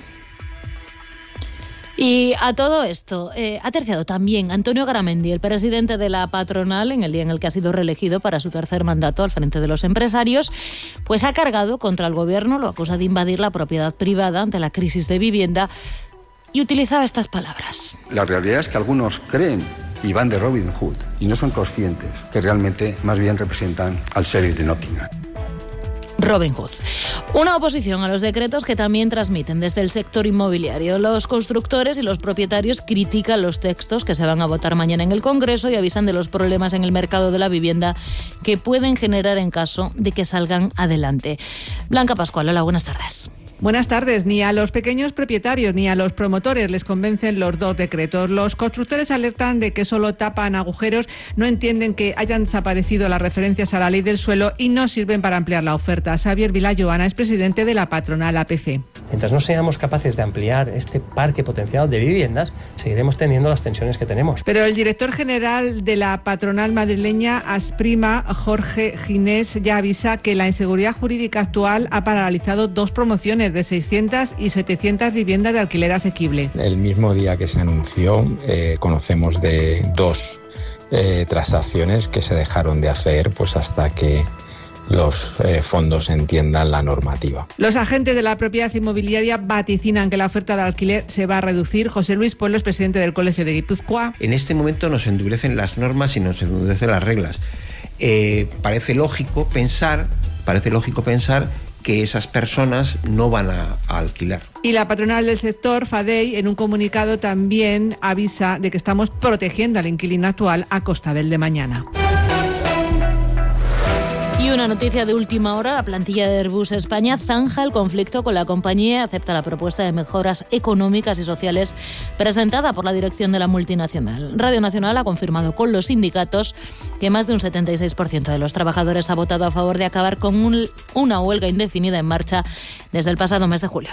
Y a todo esto ha terciado también Antonio Garamendi, el presidente de la patronal, en el día en el que ha sido reelegido para su tercer mandato al frente de los empresarios, pues ha cargado contra el gobierno, lo acusa de invadir la propiedad privada ante la crisis de vivienda y utilizaba estas palabras. La realidad es que algunos creen y van de Robin Hood y no son conscientes que realmente más bien representan al sheriff de Nottingham. Robin Hood. Una oposición a los decretos que también transmiten desde el sector inmobiliario. Los constructores y los propietarios critican los textos que se van a votar mañana en el Congreso y avisan de los problemas en el mercado de la vivienda que pueden generar en caso de que salgan adelante. Blanca Pascual, hola, buenas tardes. Buenas tardes. Ni a los pequeños propietarios ni a los promotores les convencen los dos decretos. Los constructores alertan de que solo tapan agujeros, no entienden que hayan desaparecido las referencias a la ley del suelo y no sirven para ampliar la oferta. Xavier Vilayoana es presidente de la patronal APC. Mientras no seamos capaces de ampliar este parque potencial de viviendas, seguiremos teniendo las tensiones que tenemos. Pero el director general de la patronal madrileña Asprima, Jorge Ginés, ya avisa que la inseguridad jurídica actual ha paralizado 2 promociones de 600 y 700 viviendas de alquiler asequible. El mismo día que se anunció, conocemos de 2 transacciones que se dejaron de hacer pues hasta que los fondos entiendan la normativa. Los agentes de la propiedad inmobiliaria vaticinan que la oferta de alquiler se va a reducir. José Luis Pueblo es presidente del Colegio de Guipúzcoa. En este momento nos endurecen las normas y nos endurecen las reglas. Parece lógico pensar que esas personas no van a alquilar. Y la patronal del sector, FADEI, en un comunicado también avisa de que estamos protegiendo al inquilino actual a costa del de mañana. Y una noticia de última hora, la plantilla de Airbus España zanja el conflicto con la compañía, acepta la propuesta de mejoras económicas y sociales presentada por la dirección de la multinacional. Radio Nacional ha confirmado con los sindicatos que más de un 76% de los trabajadores ha votado a favor de acabar con una huelga indefinida en marcha desde el pasado mes de julio.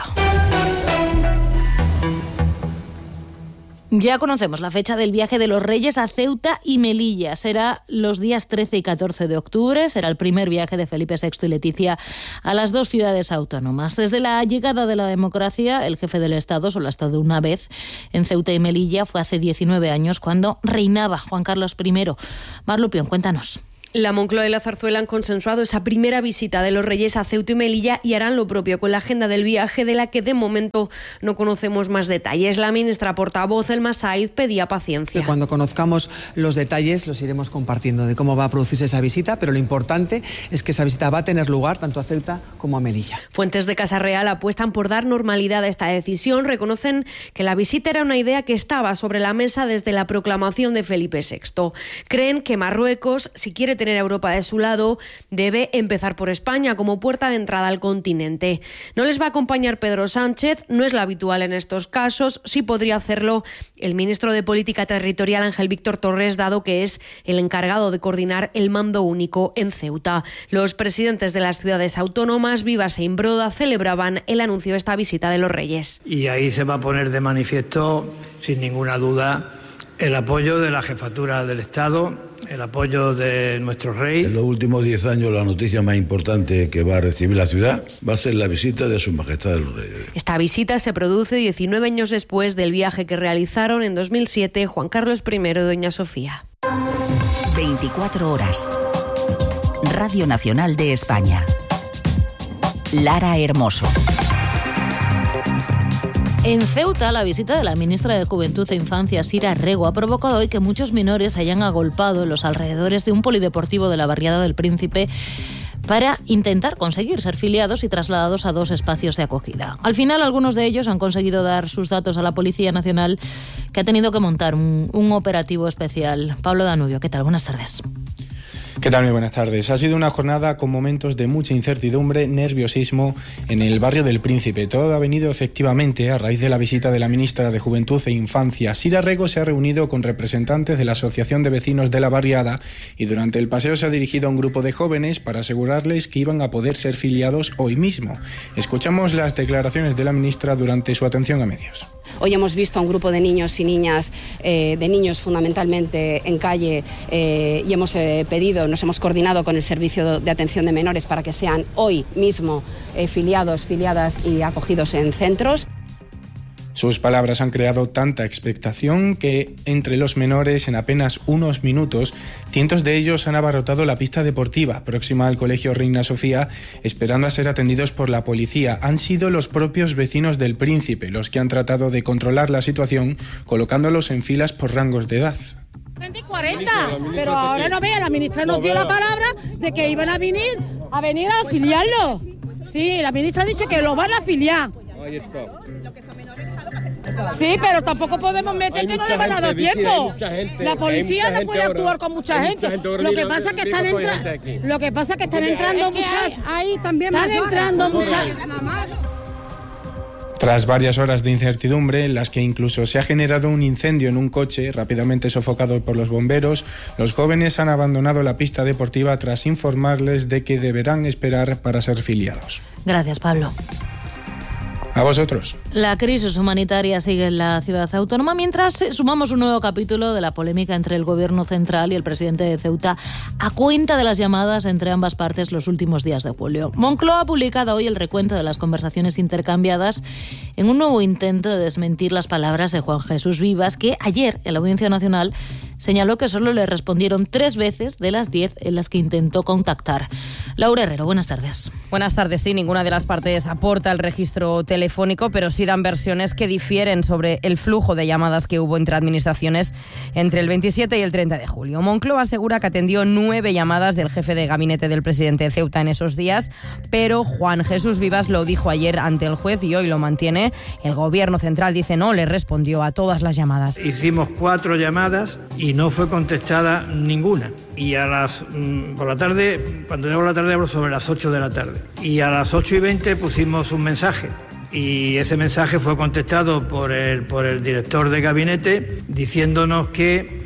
Ya conocemos la fecha del viaje de los Reyes a Ceuta y Melilla. Será los días 13 y 14 de octubre. Será el primer viaje de Felipe VI y Leticia a las dos ciudades autónomas. Desde la llegada de la democracia, el jefe del Estado solo ha estado una vez en Ceuta y Melilla. Fue hace 19 años cuando reinaba Juan Carlos I. Mar Lupión, cuéntanos. La Moncloa y la Zarzuela han consensuado esa primera visita de los Reyes a Ceuta y Melilla y harán lo propio con la agenda del viaje, de la que de momento no conocemos más detalles. La ministra portavoz, Elma Said, pedía paciencia. Cuando conozcamos los detalles los iremos compartiendo de cómo va a producirse esa visita, pero lo importante es que esa visita va a tener lugar tanto a Ceuta como a Melilla. Fuentes de Casa Real apuestan por dar normalidad a esta decisión. Reconocen que la visita era una idea que estaba sobre la mesa desde la proclamación de Felipe VI. Creen que Marruecos, si quiere tener a Europa de su lado, debe empezar por España como puerta de entrada al continente. No les va a acompañar Pedro Sánchez, no es lo habitual en estos casos. Sí podría hacerlo el ministro de Política Territorial, Ángel Víctor Torres, dado que es el encargado de coordinar el mando único en Ceuta. Los presidentes de las ciudades autónomas, Vivas e Imbroda, celebraban el anuncio de esta visita de los Reyes. Y ahí se va a poner de manifiesto, sin ninguna duda, el apoyo de la jefatura del Estado, el apoyo de nuestro rey. En los últimos 10 años la noticia más importante que va a recibir la ciudad va a ser la visita de Su Majestad el Rey. Esta visita se produce 19 años después del viaje que realizaron en 2007 Juan Carlos I y doña Sofía. 24 horas. Radio Nacional de España. Lara Hermoso. En Ceuta, la visita de la ministra de Juventud e Infancia, Sira Rego, ha provocado hoy que muchos menores hayan agolpado en los alrededores de un polideportivo de la barriada del Príncipe para intentar conseguir ser filiados y trasladados a dos espacios de acogida. Al final, algunos de ellos han conseguido dar sus datos a la Policía Nacional, que ha tenido que montar un operativo especial. Pablo Danubio, ¿qué tal? Buenas tardes. ¿Qué tal? Muy buenas tardes. Ha sido una jornada con momentos de mucha incertidumbre, nerviosismo en el barrio del Príncipe. Todo ha venido efectivamente a raíz de la visita de la ministra de Juventud e Infancia. Sira Rego se ha reunido con representantes de la Asociación de Vecinos de la Barriada y durante el paseo se ha dirigido a un grupo de jóvenes para asegurarles que iban a poder ser filiados hoy mismo. Escuchamos las declaraciones de la ministra durante su atención a medios. Hoy hemos visto a un grupo de niños y niñas, de niños fundamentalmente en calle, y hemos nos hemos coordinado con el Servicio de Atención de Menores para que sean hoy mismo filiados, filiadas y acogidos en centros. Sus palabras han creado tanta expectación que entre los menores, en apenas unos minutos, cientos de ellos han abarrotado la pista deportiva próxima al Colegio Reina Sofía, esperando a ser atendidos por la policía. Han sido los propios vecinos del Príncipe los que han tratado de controlar la situación, colocándolos en filas por rangos de edad. 30 y 40, pero ahora no vea, la ministra nos dio la palabra de que iban a venir a afiliarlo. Sí, la ministra ha dicho que lo van a afiliar. Sí, pero tampoco podemos meter que no le van a dar tiempo. La policía no puede actuar con mucha gente. Lo que pasa es que están entrando muchas. Ahí también están entrando muchas. Tras varias horas de incertidumbre, en las que incluso se ha generado un incendio en un coche rápidamente sofocado por los bomberos, los jóvenes han abandonado la pista deportiva tras informarles de que deberán esperar para ser filiados. Gracias, Pablo. A vosotros. La crisis humanitaria sigue en la ciudad autónoma, mientras sumamos un nuevo capítulo de la polémica entre el gobierno central y el presidente de Ceuta a cuenta de las llamadas entre ambas partes los últimos días de julio. Moncloa ha publicado hoy el recuento de las conversaciones intercambiadas en un nuevo intento de desmentir las palabras de Juan Jesús Vivas, que ayer en la Audiencia Nacional señaló que solo le respondieron 3 veces de las 10 en las que intentó contactar. Laura Herrero, buenas tardes. Buenas tardes. Sí, ninguna de las partes aporta el registro telefónico, pero sí dan versiones que difieren sobre el flujo de llamadas que hubo entre administraciones entre el 27 y el 30 de julio. Moncloa asegura que atendió 9 llamadas del jefe de gabinete del presidente de Ceuta en esos días, pero Juan Jesús Vivas lo dijo ayer ante el juez y hoy lo mantiene. El gobierno central dice no le respondió a todas las llamadas. Hicimos 4 llamadas y y no fue contestada ninguna. Y por la tarde, cuando llego a la tarde hablo sobre las 8 de la tarde. Y a las 8:20 pusimos un mensaje. Y ese mensaje fue contestado por el director de gabinete diciéndonos que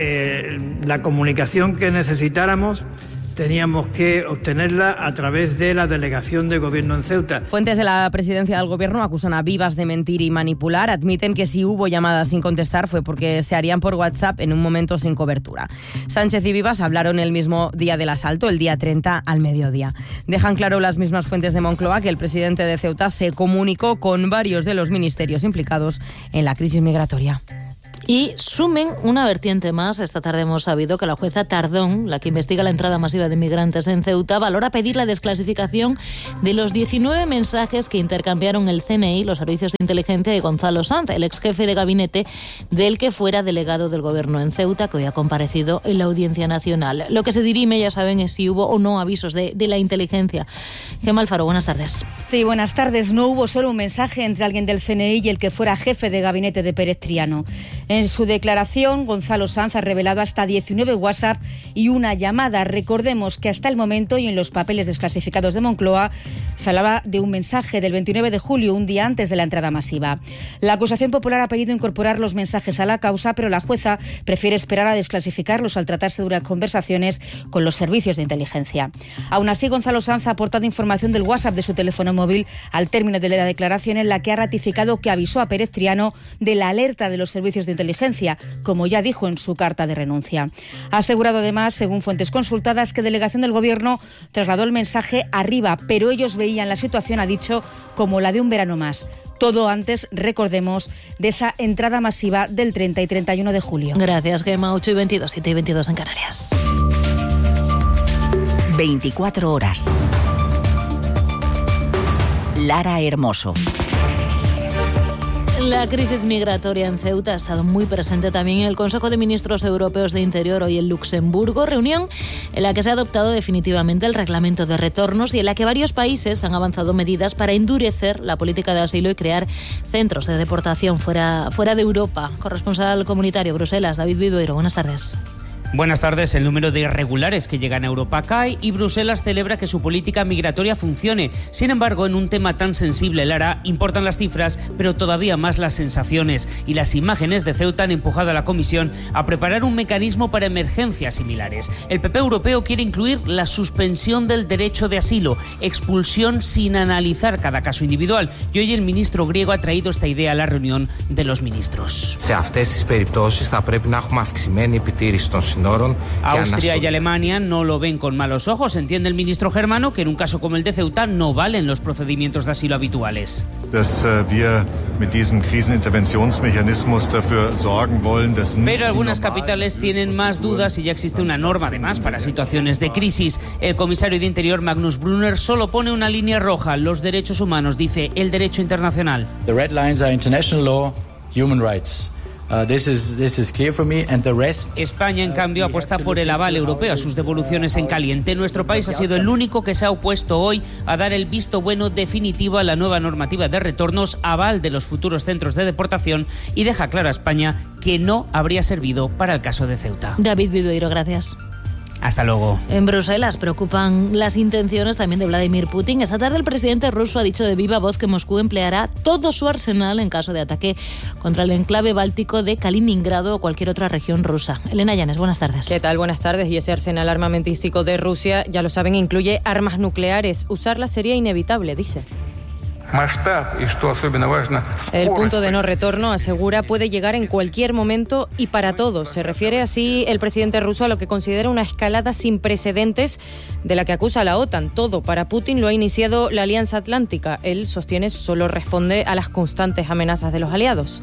la comunicación que necesitáramos teníamos que obtenerla a través de la delegación de gobierno en Ceuta. Fuentes de la presidencia del gobierno acusan a Vivas de mentir y manipular. Admiten que si hubo llamadas sin contestar fue porque se harían por WhatsApp en un momento sin cobertura. Sánchez y Vivas hablaron el mismo día del asalto, el día 30 al mediodía. Dejan claro las mismas fuentes de Moncloa que el presidente de Ceuta se comunicó con varios de los ministerios implicados en la crisis migratoria. Y sumen una vertiente más. Esta tarde hemos sabido que la jueza Tardón, la que investiga la entrada masiva de migrantes en Ceuta, valora pedir la desclasificación de los 19 mensajes que intercambiaron el CNI, los servicios de inteligencia, de Gonzalo Sanz, el ex jefe de gabinete del que fuera delegado del gobierno en Ceuta, que hoy ha comparecido en la Audiencia Nacional. Lo que se dirime, ya saben, es si hubo o no avisos de la inteligencia. Gemma Alfaro, buenas tardes. Sí, buenas tardes. No hubo solo un mensaje entre alguien del CNI y el que fuera jefe de gabinete de Pérez Triano. En su declaración, Gonzalo Sanz ha revelado hasta 19 WhatsApp y una llamada. Recordemos que hasta el momento y en los papeles desclasificados de Moncloa se hablaba de un mensaje del 29 de julio, un día antes de la entrada masiva. La acusación popular ha pedido incorporar los mensajes a la causa, pero la jueza prefiere esperar a desclasificarlos al tratarse de unas conversaciones con los servicios de inteligencia. Aún así, Gonzalo Sanz ha aportado información del WhatsApp de su teléfono móvil al término de la declaración, en la que ha ratificado que avisó a Pérez Triano de la alerta de los servicios de inteligencia, como ya dijo en su carta de renuncia. Ha asegurado además, según fuentes consultadas, que delegación del gobierno trasladó el mensaje arriba, pero ellos veían la situación, ha dicho, como la de un verano más. Todo antes, recordemos, de esa entrada masiva del 30 y 31 de julio. Gracias, Gemma. 8:22, 7:22 en Canarias. 24 horas. Lara Hermoso. La crisis migratoria en Ceuta ha estado muy presente también en el Consejo de Ministros Europeos de Interior hoy en Luxemburgo, reunión en la que se ha adoptado definitivamente el reglamento de retornos y en la que varios países han avanzado medidas para endurecer la política de asilo y crear centros de deportación fuera de Europa. Corresponsal comunitario Bruselas, David Vidueiro, buenas tardes. Buenas tardes. El número de irregulares que llegan a Europa cae y Bruselas celebra que su política migratoria funcione. Sin embargo, en un tema tan sensible, Lara, importan las cifras, pero todavía más las sensaciones. Y las imágenes de Ceuta han empujado a la Comisión a preparar un mecanismo para emergencias similares. El PP europeo quiere incluir la suspensión del derecho de asilo, expulsión sin analizar cada caso individual. Y hoy el ministro griego ha traído esta idea a la reunión de los ministros. Austria y Alemania no lo ven con malos ojos. Entiende el ministro germano que en un caso como el de Ceuta no valen los procedimientos de asilo habituales. Pero algunas capitales tienen más dudas y ya existe una norma además para situaciones de crisis. El comisario de Interior, Magnus Brunner, solo pone una línea roja: los derechos humanos, dice, el derecho internacional. The red lines are international law, human rights. This is clear for me, and the rest. España, en cambio, apuesta por el aval europeo a sus devoluciones en caliente. Nuestro país ha sido el único que se ha opuesto hoy a dar el visto bueno definitivo a la nueva normativa de retornos, aval de los futuros centros de deportación, y deja claro a España que no habría servido para el caso de Ceuta. David Vidueiro, gracias. Hasta luego. En Bruselas preocupan las intenciones también de Vladimir Putin. Esta tarde el presidente ruso ha dicho de viva voz que Moscú empleará todo su arsenal en caso de ataque contra el enclave báltico de Kaliningrado o cualquier otra región rusa. Elena Llanes, buenas tardes. ¿Qué tal? Buenas tardes. Y ese arsenal armamentístico de Rusia, ya lo saben, incluye armas nucleares. Usarlas sería inevitable, dice. El punto de no retorno, asegura, puede llegar en cualquier momento y para todos. Se refiere así el presidente ruso a lo que considera una escalada sin precedentes de la que acusa a la OTAN. Todo para Putin lo ha iniciado la Alianza Atlántica. Él sostiene solo responde a las constantes amenazas de los aliados.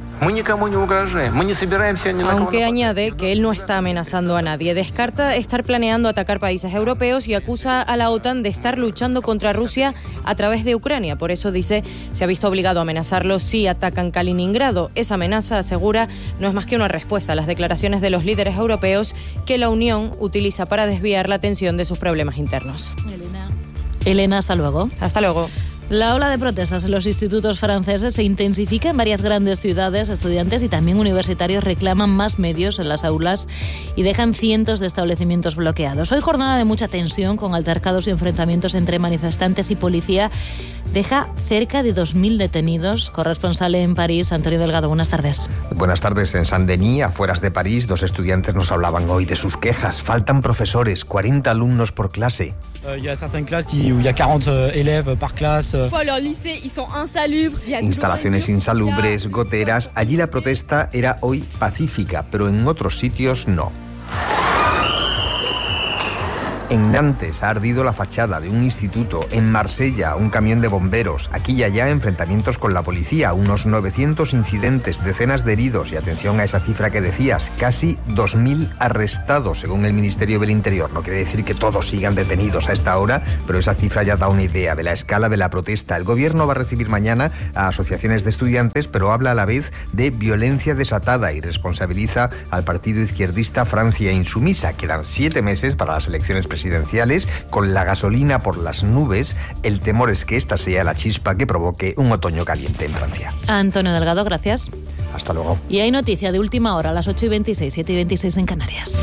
Aunque añade que él no está amenazando a nadie. Descarta estar planeando atacar países europeos y acusa a la OTAN de estar luchando contra Rusia a través de Ucrania. Por eso dice, se ha visto obligado a amenazarlos si atacan Kaliningrado. Esa amenaza, asegura, no es más que una respuesta a las declaraciones de los líderes europeos que la Unión utiliza para desviar la atención de sus problemas internos. Elena, hasta luego. Hasta luego. La ola de protestas en los institutos franceses se intensifica en varias grandes ciudades. Estudiantes y también universitarios reclaman más medios en las aulas y dejan cientos de establecimientos bloqueados. Hoy jornada de mucha tensión con altercados y enfrentamientos entre manifestantes y policía. Deja cerca de 2.000 detenidos. Corresponsal en París, Antonio Delgado, buenas tardes. Buenas tardes. En Saint-Denis, afueras de París, 2 estudiantes nos hablaban hoy de sus quejas. Faltan profesores, 40 alumnos por clase. Instalaciones insalubres, goteras. Allí la protesta era hoy pacífica, pero en otros sitios no. En Nantes ha ardido la fachada de un instituto, en Marsella un camión de bomberos, aquí y allá enfrentamientos con la policía, unos 900 incidentes, decenas de heridos y atención a esa cifra que decías, casi 2.000 arrestados según el Ministerio del Interior. No quiere decir que todos sigan detenidos a esta hora, pero esa cifra ya da una idea de la escala de la protesta. El gobierno va a recibir mañana a asociaciones de estudiantes, pero habla a la vez de violencia desatada y responsabiliza al partido izquierdista Francia Insumisa. Quedan 7 meses para las elecciones presidenciales. Con la gasolina por las nubes, el temor es que esta sea la chispa que provoque un otoño caliente en Francia. Antonio Delgado, gracias. Hasta luego. Y hay noticia de última hora a las 8:26, 7:26 en Canarias.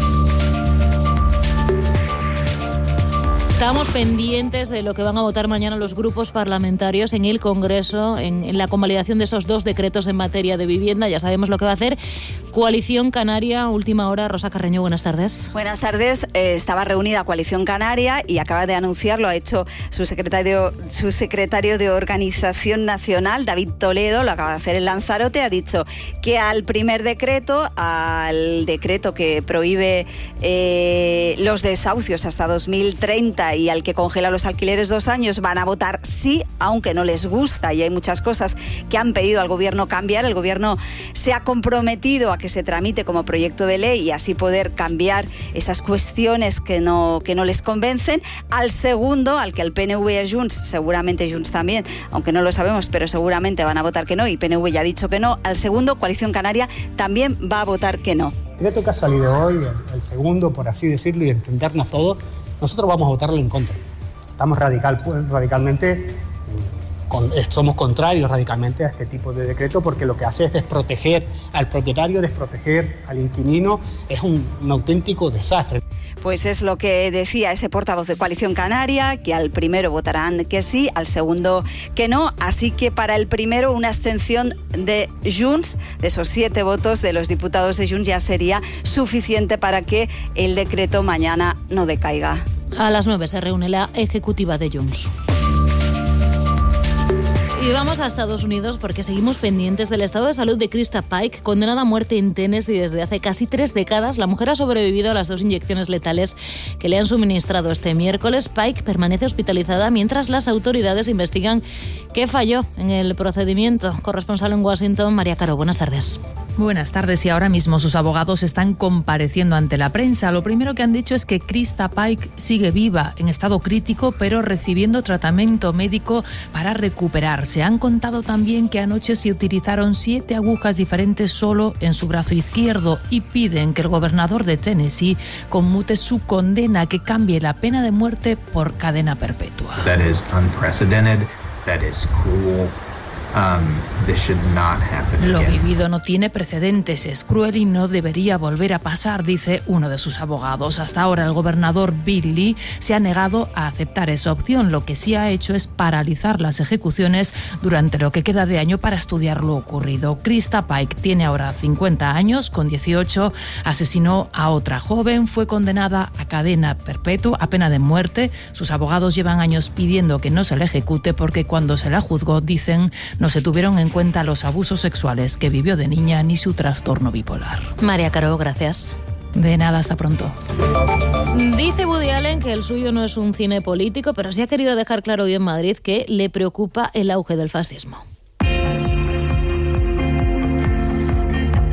Estamos pendientes de lo que van a votar mañana los grupos parlamentarios en el Congreso, en la convalidación de esos 2 decretos en materia de vivienda. Ya sabemos lo que va a hacer Coalición Canaria. Última hora, Rosa Carreño, buenas tardes. Buenas tardes. Estaba reunida Coalición Canaria y acaba de anunciar, lo ha hecho su secretario de Organización Nacional, David Toledo, lo acaba de hacer en Lanzarote, ha dicho que al primer decreto, al decreto que prohíbe los desahucios hasta 2030 y al que congela los alquileres 2 años, van a votar sí, aunque no les gusta, y hay muchas cosas que han pedido al gobierno cambiar. El gobierno se ha comprometido a que se tramite como proyecto de ley y así poder cambiar esas cuestiones que no les convencen. Al segundo, al que el PNV y Junts, seguramente Junts también, aunque no lo sabemos, pero seguramente van a votar que no, y PNV ya ha dicho que no. Al segundo, Coalición Canaria también va a votar que no. El decreto que ha salido hoy, el segundo, por así decirlo, y entendernos todos, nosotros vamos a votarlo en contra. Estamos radicalmente, somos contrarios radicalmente a este tipo de decreto, porque lo que hace es desproteger al propietario, desproteger al inquilino. Es un auténtico desastre. Pues es lo que decía ese portavoz de Coalición Canaria, que al primero votarán que sí, al segundo que no. Así que para el primero una abstención de Junts, de esos 7 votos de los diputados de Junts, ya sería suficiente para que el decreto mañana no decaiga. A las 9 se reúne la ejecutiva de Junts. Y vamos a Estados Unidos porque seguimos pendientes del estado de salud de Krista Pike, condenada a muerte en Tennessee desde hace casi 3 décadas. La mujer ha sobrevivido a las 2 inyecciones letales que le han suministrado este miércoles. Pike permanece hospitalizada mientras las autoridades investigan qué falló en el procedimiento. Corresponsal en Washington, María Caro, buenas tardes. Buenas tardes, y ahora mismo sus abogados están compareciendo ante la prensa. Lo primero que han dicho es que Krista Pike sigue viva, en estado crítico, pero recibiendo tratamiento médico para recuperarse. Han contado también que anoche se utilizaron 7 agujas diferentes solo en su brazo izquierdo y piden que el gobernador de Tennessee conmute su condena, que cambie la pena de muerte por cadena perpetua. That is unprecedented, that is cruel. This should not happen Lo again. vivido no tiene precedentes, es cruel y no debería volver a pasar, dice uno de sus abogados. Hasta ahora el gobernador Bill Lee se ha negado a aceptar esa opción. Lo que sí ha hecho es paralizar las ejecuciones durante lo que queda de año para estudiar lo ocurrido. Krista Pike tiene ahora 50 años, con 18 asesinó a otra joven, fue condenada a cadena perpetua, a pena de muerte. Sus abogados llevan años pidiendo que no se le ejecute porque cuando se la juzgó, dicen, no se tuvieron en cuenta los abusos sexuales que vivió de niña ni su trastorno bipolar. María Caro, gracias. De nada, hasta pronto. Dice Woody Allen que el suyo no es un cine político, pero sí ha querido dejar claro hoy en Madrid que le preocupa el auge del fascismo. El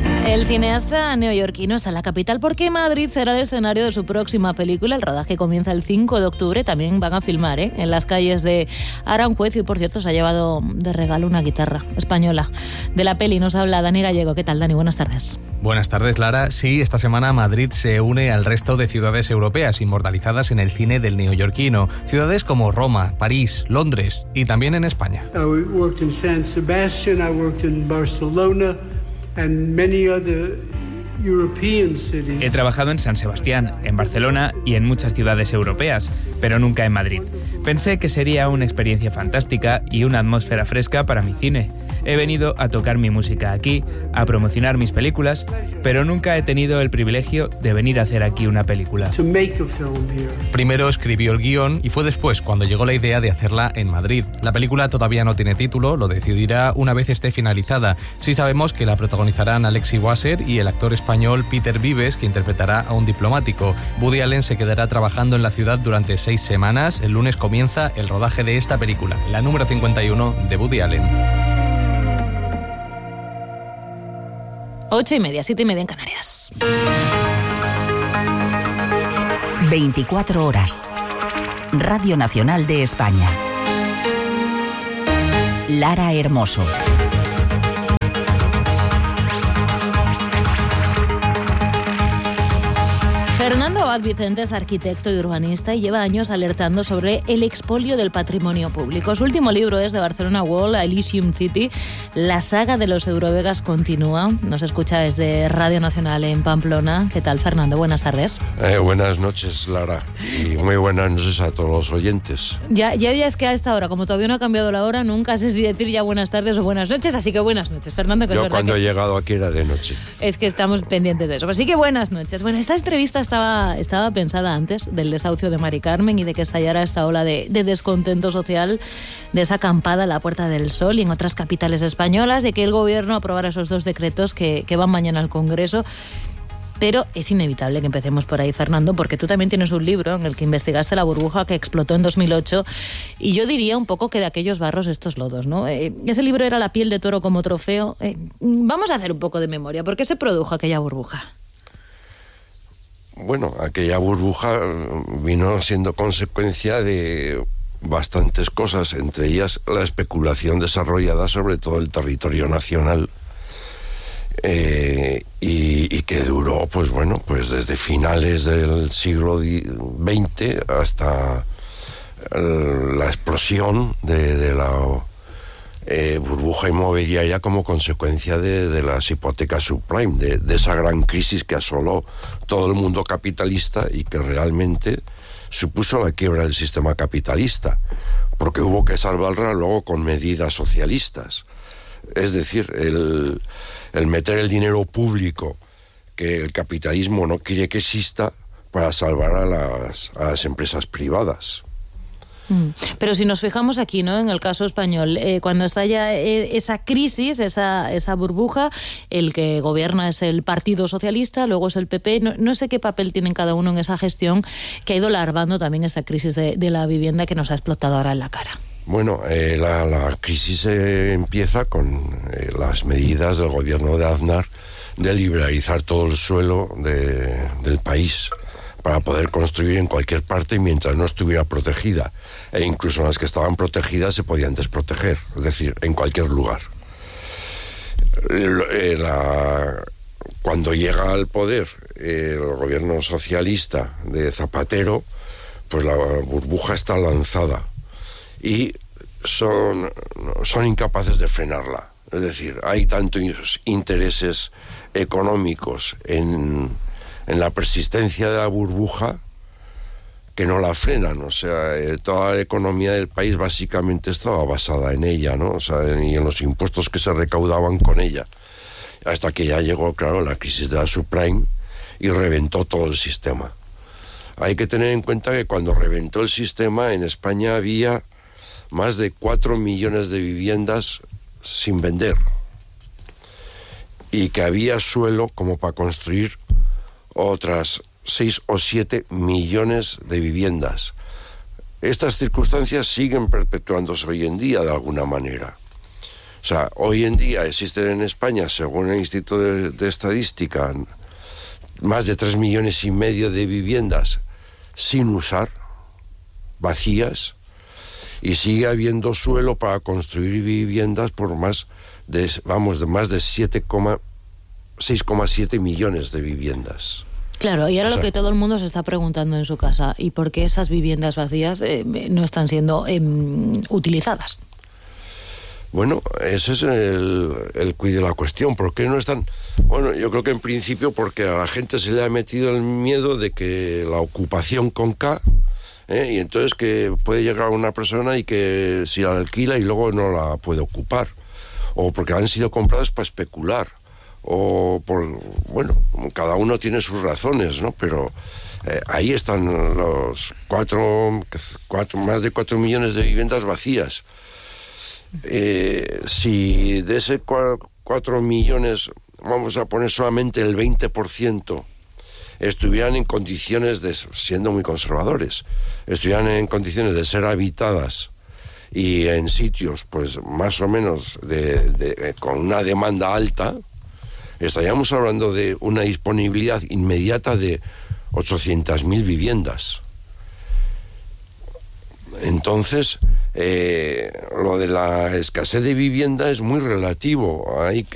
cineasta neoyorquino está en la capital porque Madrid será el escenario de su próxima película. El rodaje comienza el 5 de octubre. También van a filmar en las calles de Aranjuez y, por cierto, se ha llevado de regalo una guitarra española. De la peli nos habla Dani Gallego. ¿Qué tal, Dani? Buenas tardes. Buenas tardes, Lara. Sí, esta semana Madrid se une al resto de ciudades europeas inmortalizadas en el cine del neoyorquino. Ciudades como Roma, París, Londres y también en España. I worked in San Sebastian, I worked in Barcelona and many other European cities. He trabajado en San Sebastián, en Barcelona y en muchas ciudades europeas, pero nunca en Madrid. Pensé que sería una experiencia fantástica y una atmósfera fresca para mi cine. He venido a tocar mi música aquí, a promocionar mis películas, pero nunca he tenido el privilegio de venir a hacer aquí una película. Primero escribió el guión y fue después cuando llegó la idea de hacerla en Madrid. La película todavía no tiene título, lo decidirá una vez esté finalizada. Sí sabemos que la protagonizarán Alexi Wasser y el actor español Peter Vives, que interpretará a un diplomático. Woody Allen se quedará trabajando en la ciudad durante 6 semanas. El lunes comienza el rodaje de esta película, la número 51 de Woody Allen. 8:30, 7:30 en Canarias. 24 horas. Radio Nacional de España. Lara Hermoso. Fernando Abad Vicente es arquitecto y urbanista y lleva años alertando sobre el expolio del patrimonio público. Su último libro es de Barcelona Wall, Elysium City. La saga de los Eurovegas continúa. Nos escucha desde Radio Nacional en Pamplona. ¿Qué tal, Fernando? Buenas tardes. Buenas noches, Lara. Y muy buenas noches a todos los oyentes. Ya es que a esta hora, como todavía no ha cambiado la hora, nunca sé si decir ya buenas tardes o buenas noches. Así que buenas noches, Fernando. Que yo cuando he llegado aquí era de noche. Es que estamos pendientes de eso. Así que buenas noches. Bueno, esta entrevista estaba pensada antes del desahucio de Mari Carmen y de que estallara esta ola de descontento social, de esa acampada a la Puerta del Sol y en otras capitales españolas, de que el gobierno aprobara esos 2 decretos que van mañana al Congreso. Pero es inevitable que empecemos por ahí, Fernando, porque tú también tienes un libro en el que investigaste la burbuja que explotó en 2008 y yo diría un poco que de aquellos barros estos lodos, ¿no? Ese libro era La piel de toro como trofeo. Vamos a hacer un poco de memoria. ¿Por qué se produjo aquella burbuja? Bueno, aquella burbuja vino siendo consecuencia de bastantes cosas, entre ellas la especulación desarrollada sobre todo el territorio nacional y que duró, pues desde finales del siglo XX hasta la explosión de la burbuja inmobiliaria como consecuencia de las hipotecas subprime, de esa gran crisis que asoló todo el mundo capitalista y que realmente supuso la quiebra del sistema capitalista, porque hubo que salvarla luego con medidas socialistas. Es decir, el meter el dinero público que el capitalismo no quiere que exista para salvar a las empresas privadas. Pero si nos fijamos aquí, ¿no? En el caso español, cuando estalla esa crisis, esa burbuja, el que gobierna es el Partido Socialista, luego es el PP. No sé qué papel tienen cada uno en esa gestión que ha ido larvando también esta crisis de la vivienda que nos ha explotado ahora en la cara. Bueno, la crisis empieza con las medidas del gobierno de Aznar de liberalizar todo el suelo del país para poder construir en cualquier parte mientras no estuviera protegida. E incluso las que estaban protegidas se podían desproteger, es decir, en cualquier lugar. Cuando llega al poder el gobierno socialista de Zapatero, pues la burbuja está lanzada y son incapaces de frenarla. Es decir, hay tantos intereses económicos en la persistencia de la burbuja que no la frenan. O sea, toda la economía del país básicamente estaba basada en ella, ¿no? O sea, y en los impuestos que se recaudaban con ella. Hasta que ya llegó, claro, la crisis de la subprime y reventó todo el sistema. Hay que tener en cuenta que cuando reventó el sistema, en España había más de 4 millones de viviendas sin vender. Y que había suelo como para construir otras 6 o 7 millones de viviendas. Estas circunstancias siguen perpetuándose hoy en día de alguna manera. O sea, hoy en día existen en España, según el Instituto de Estadística, más de 3,5 millones de viviendas sin usar, vacías, y sigue habiendo suelo para construir viviendas por más de 6,7 millones de viviendas. Claro, y ahora lo que todo el mundo se está preguntando en su casa, ¿y por qué esas viviendas vacías no están siendo utilizadas? Bueno, ese es el quid de la cuestión. ¿Por qué no están? Bueno, yo creo que en principio porque a la gente se le ha metido el miedo de que la ocupación con K, y entonces que puede llegar una persona y que si la alquila y luego no la puede ocupar, o porque han sido compradas para especular, o bueno, cada uno tiene sus razones, ¿no? Pero ahí están los más de 4 millones de viviendas vacías. Si de ese 4 millones vamos a poner solamente el 20%, estuvieran en condiciones de, siendo muy conservadores, estuvieran en condiciones de ser habitadas y en sitios pues más o menos con una demanda alta, estaríamos hablando de una disponibilidad inmediata de 800.000 viviendas. Entonces, lo de la escasez de vivienda es muy relativo. Hay que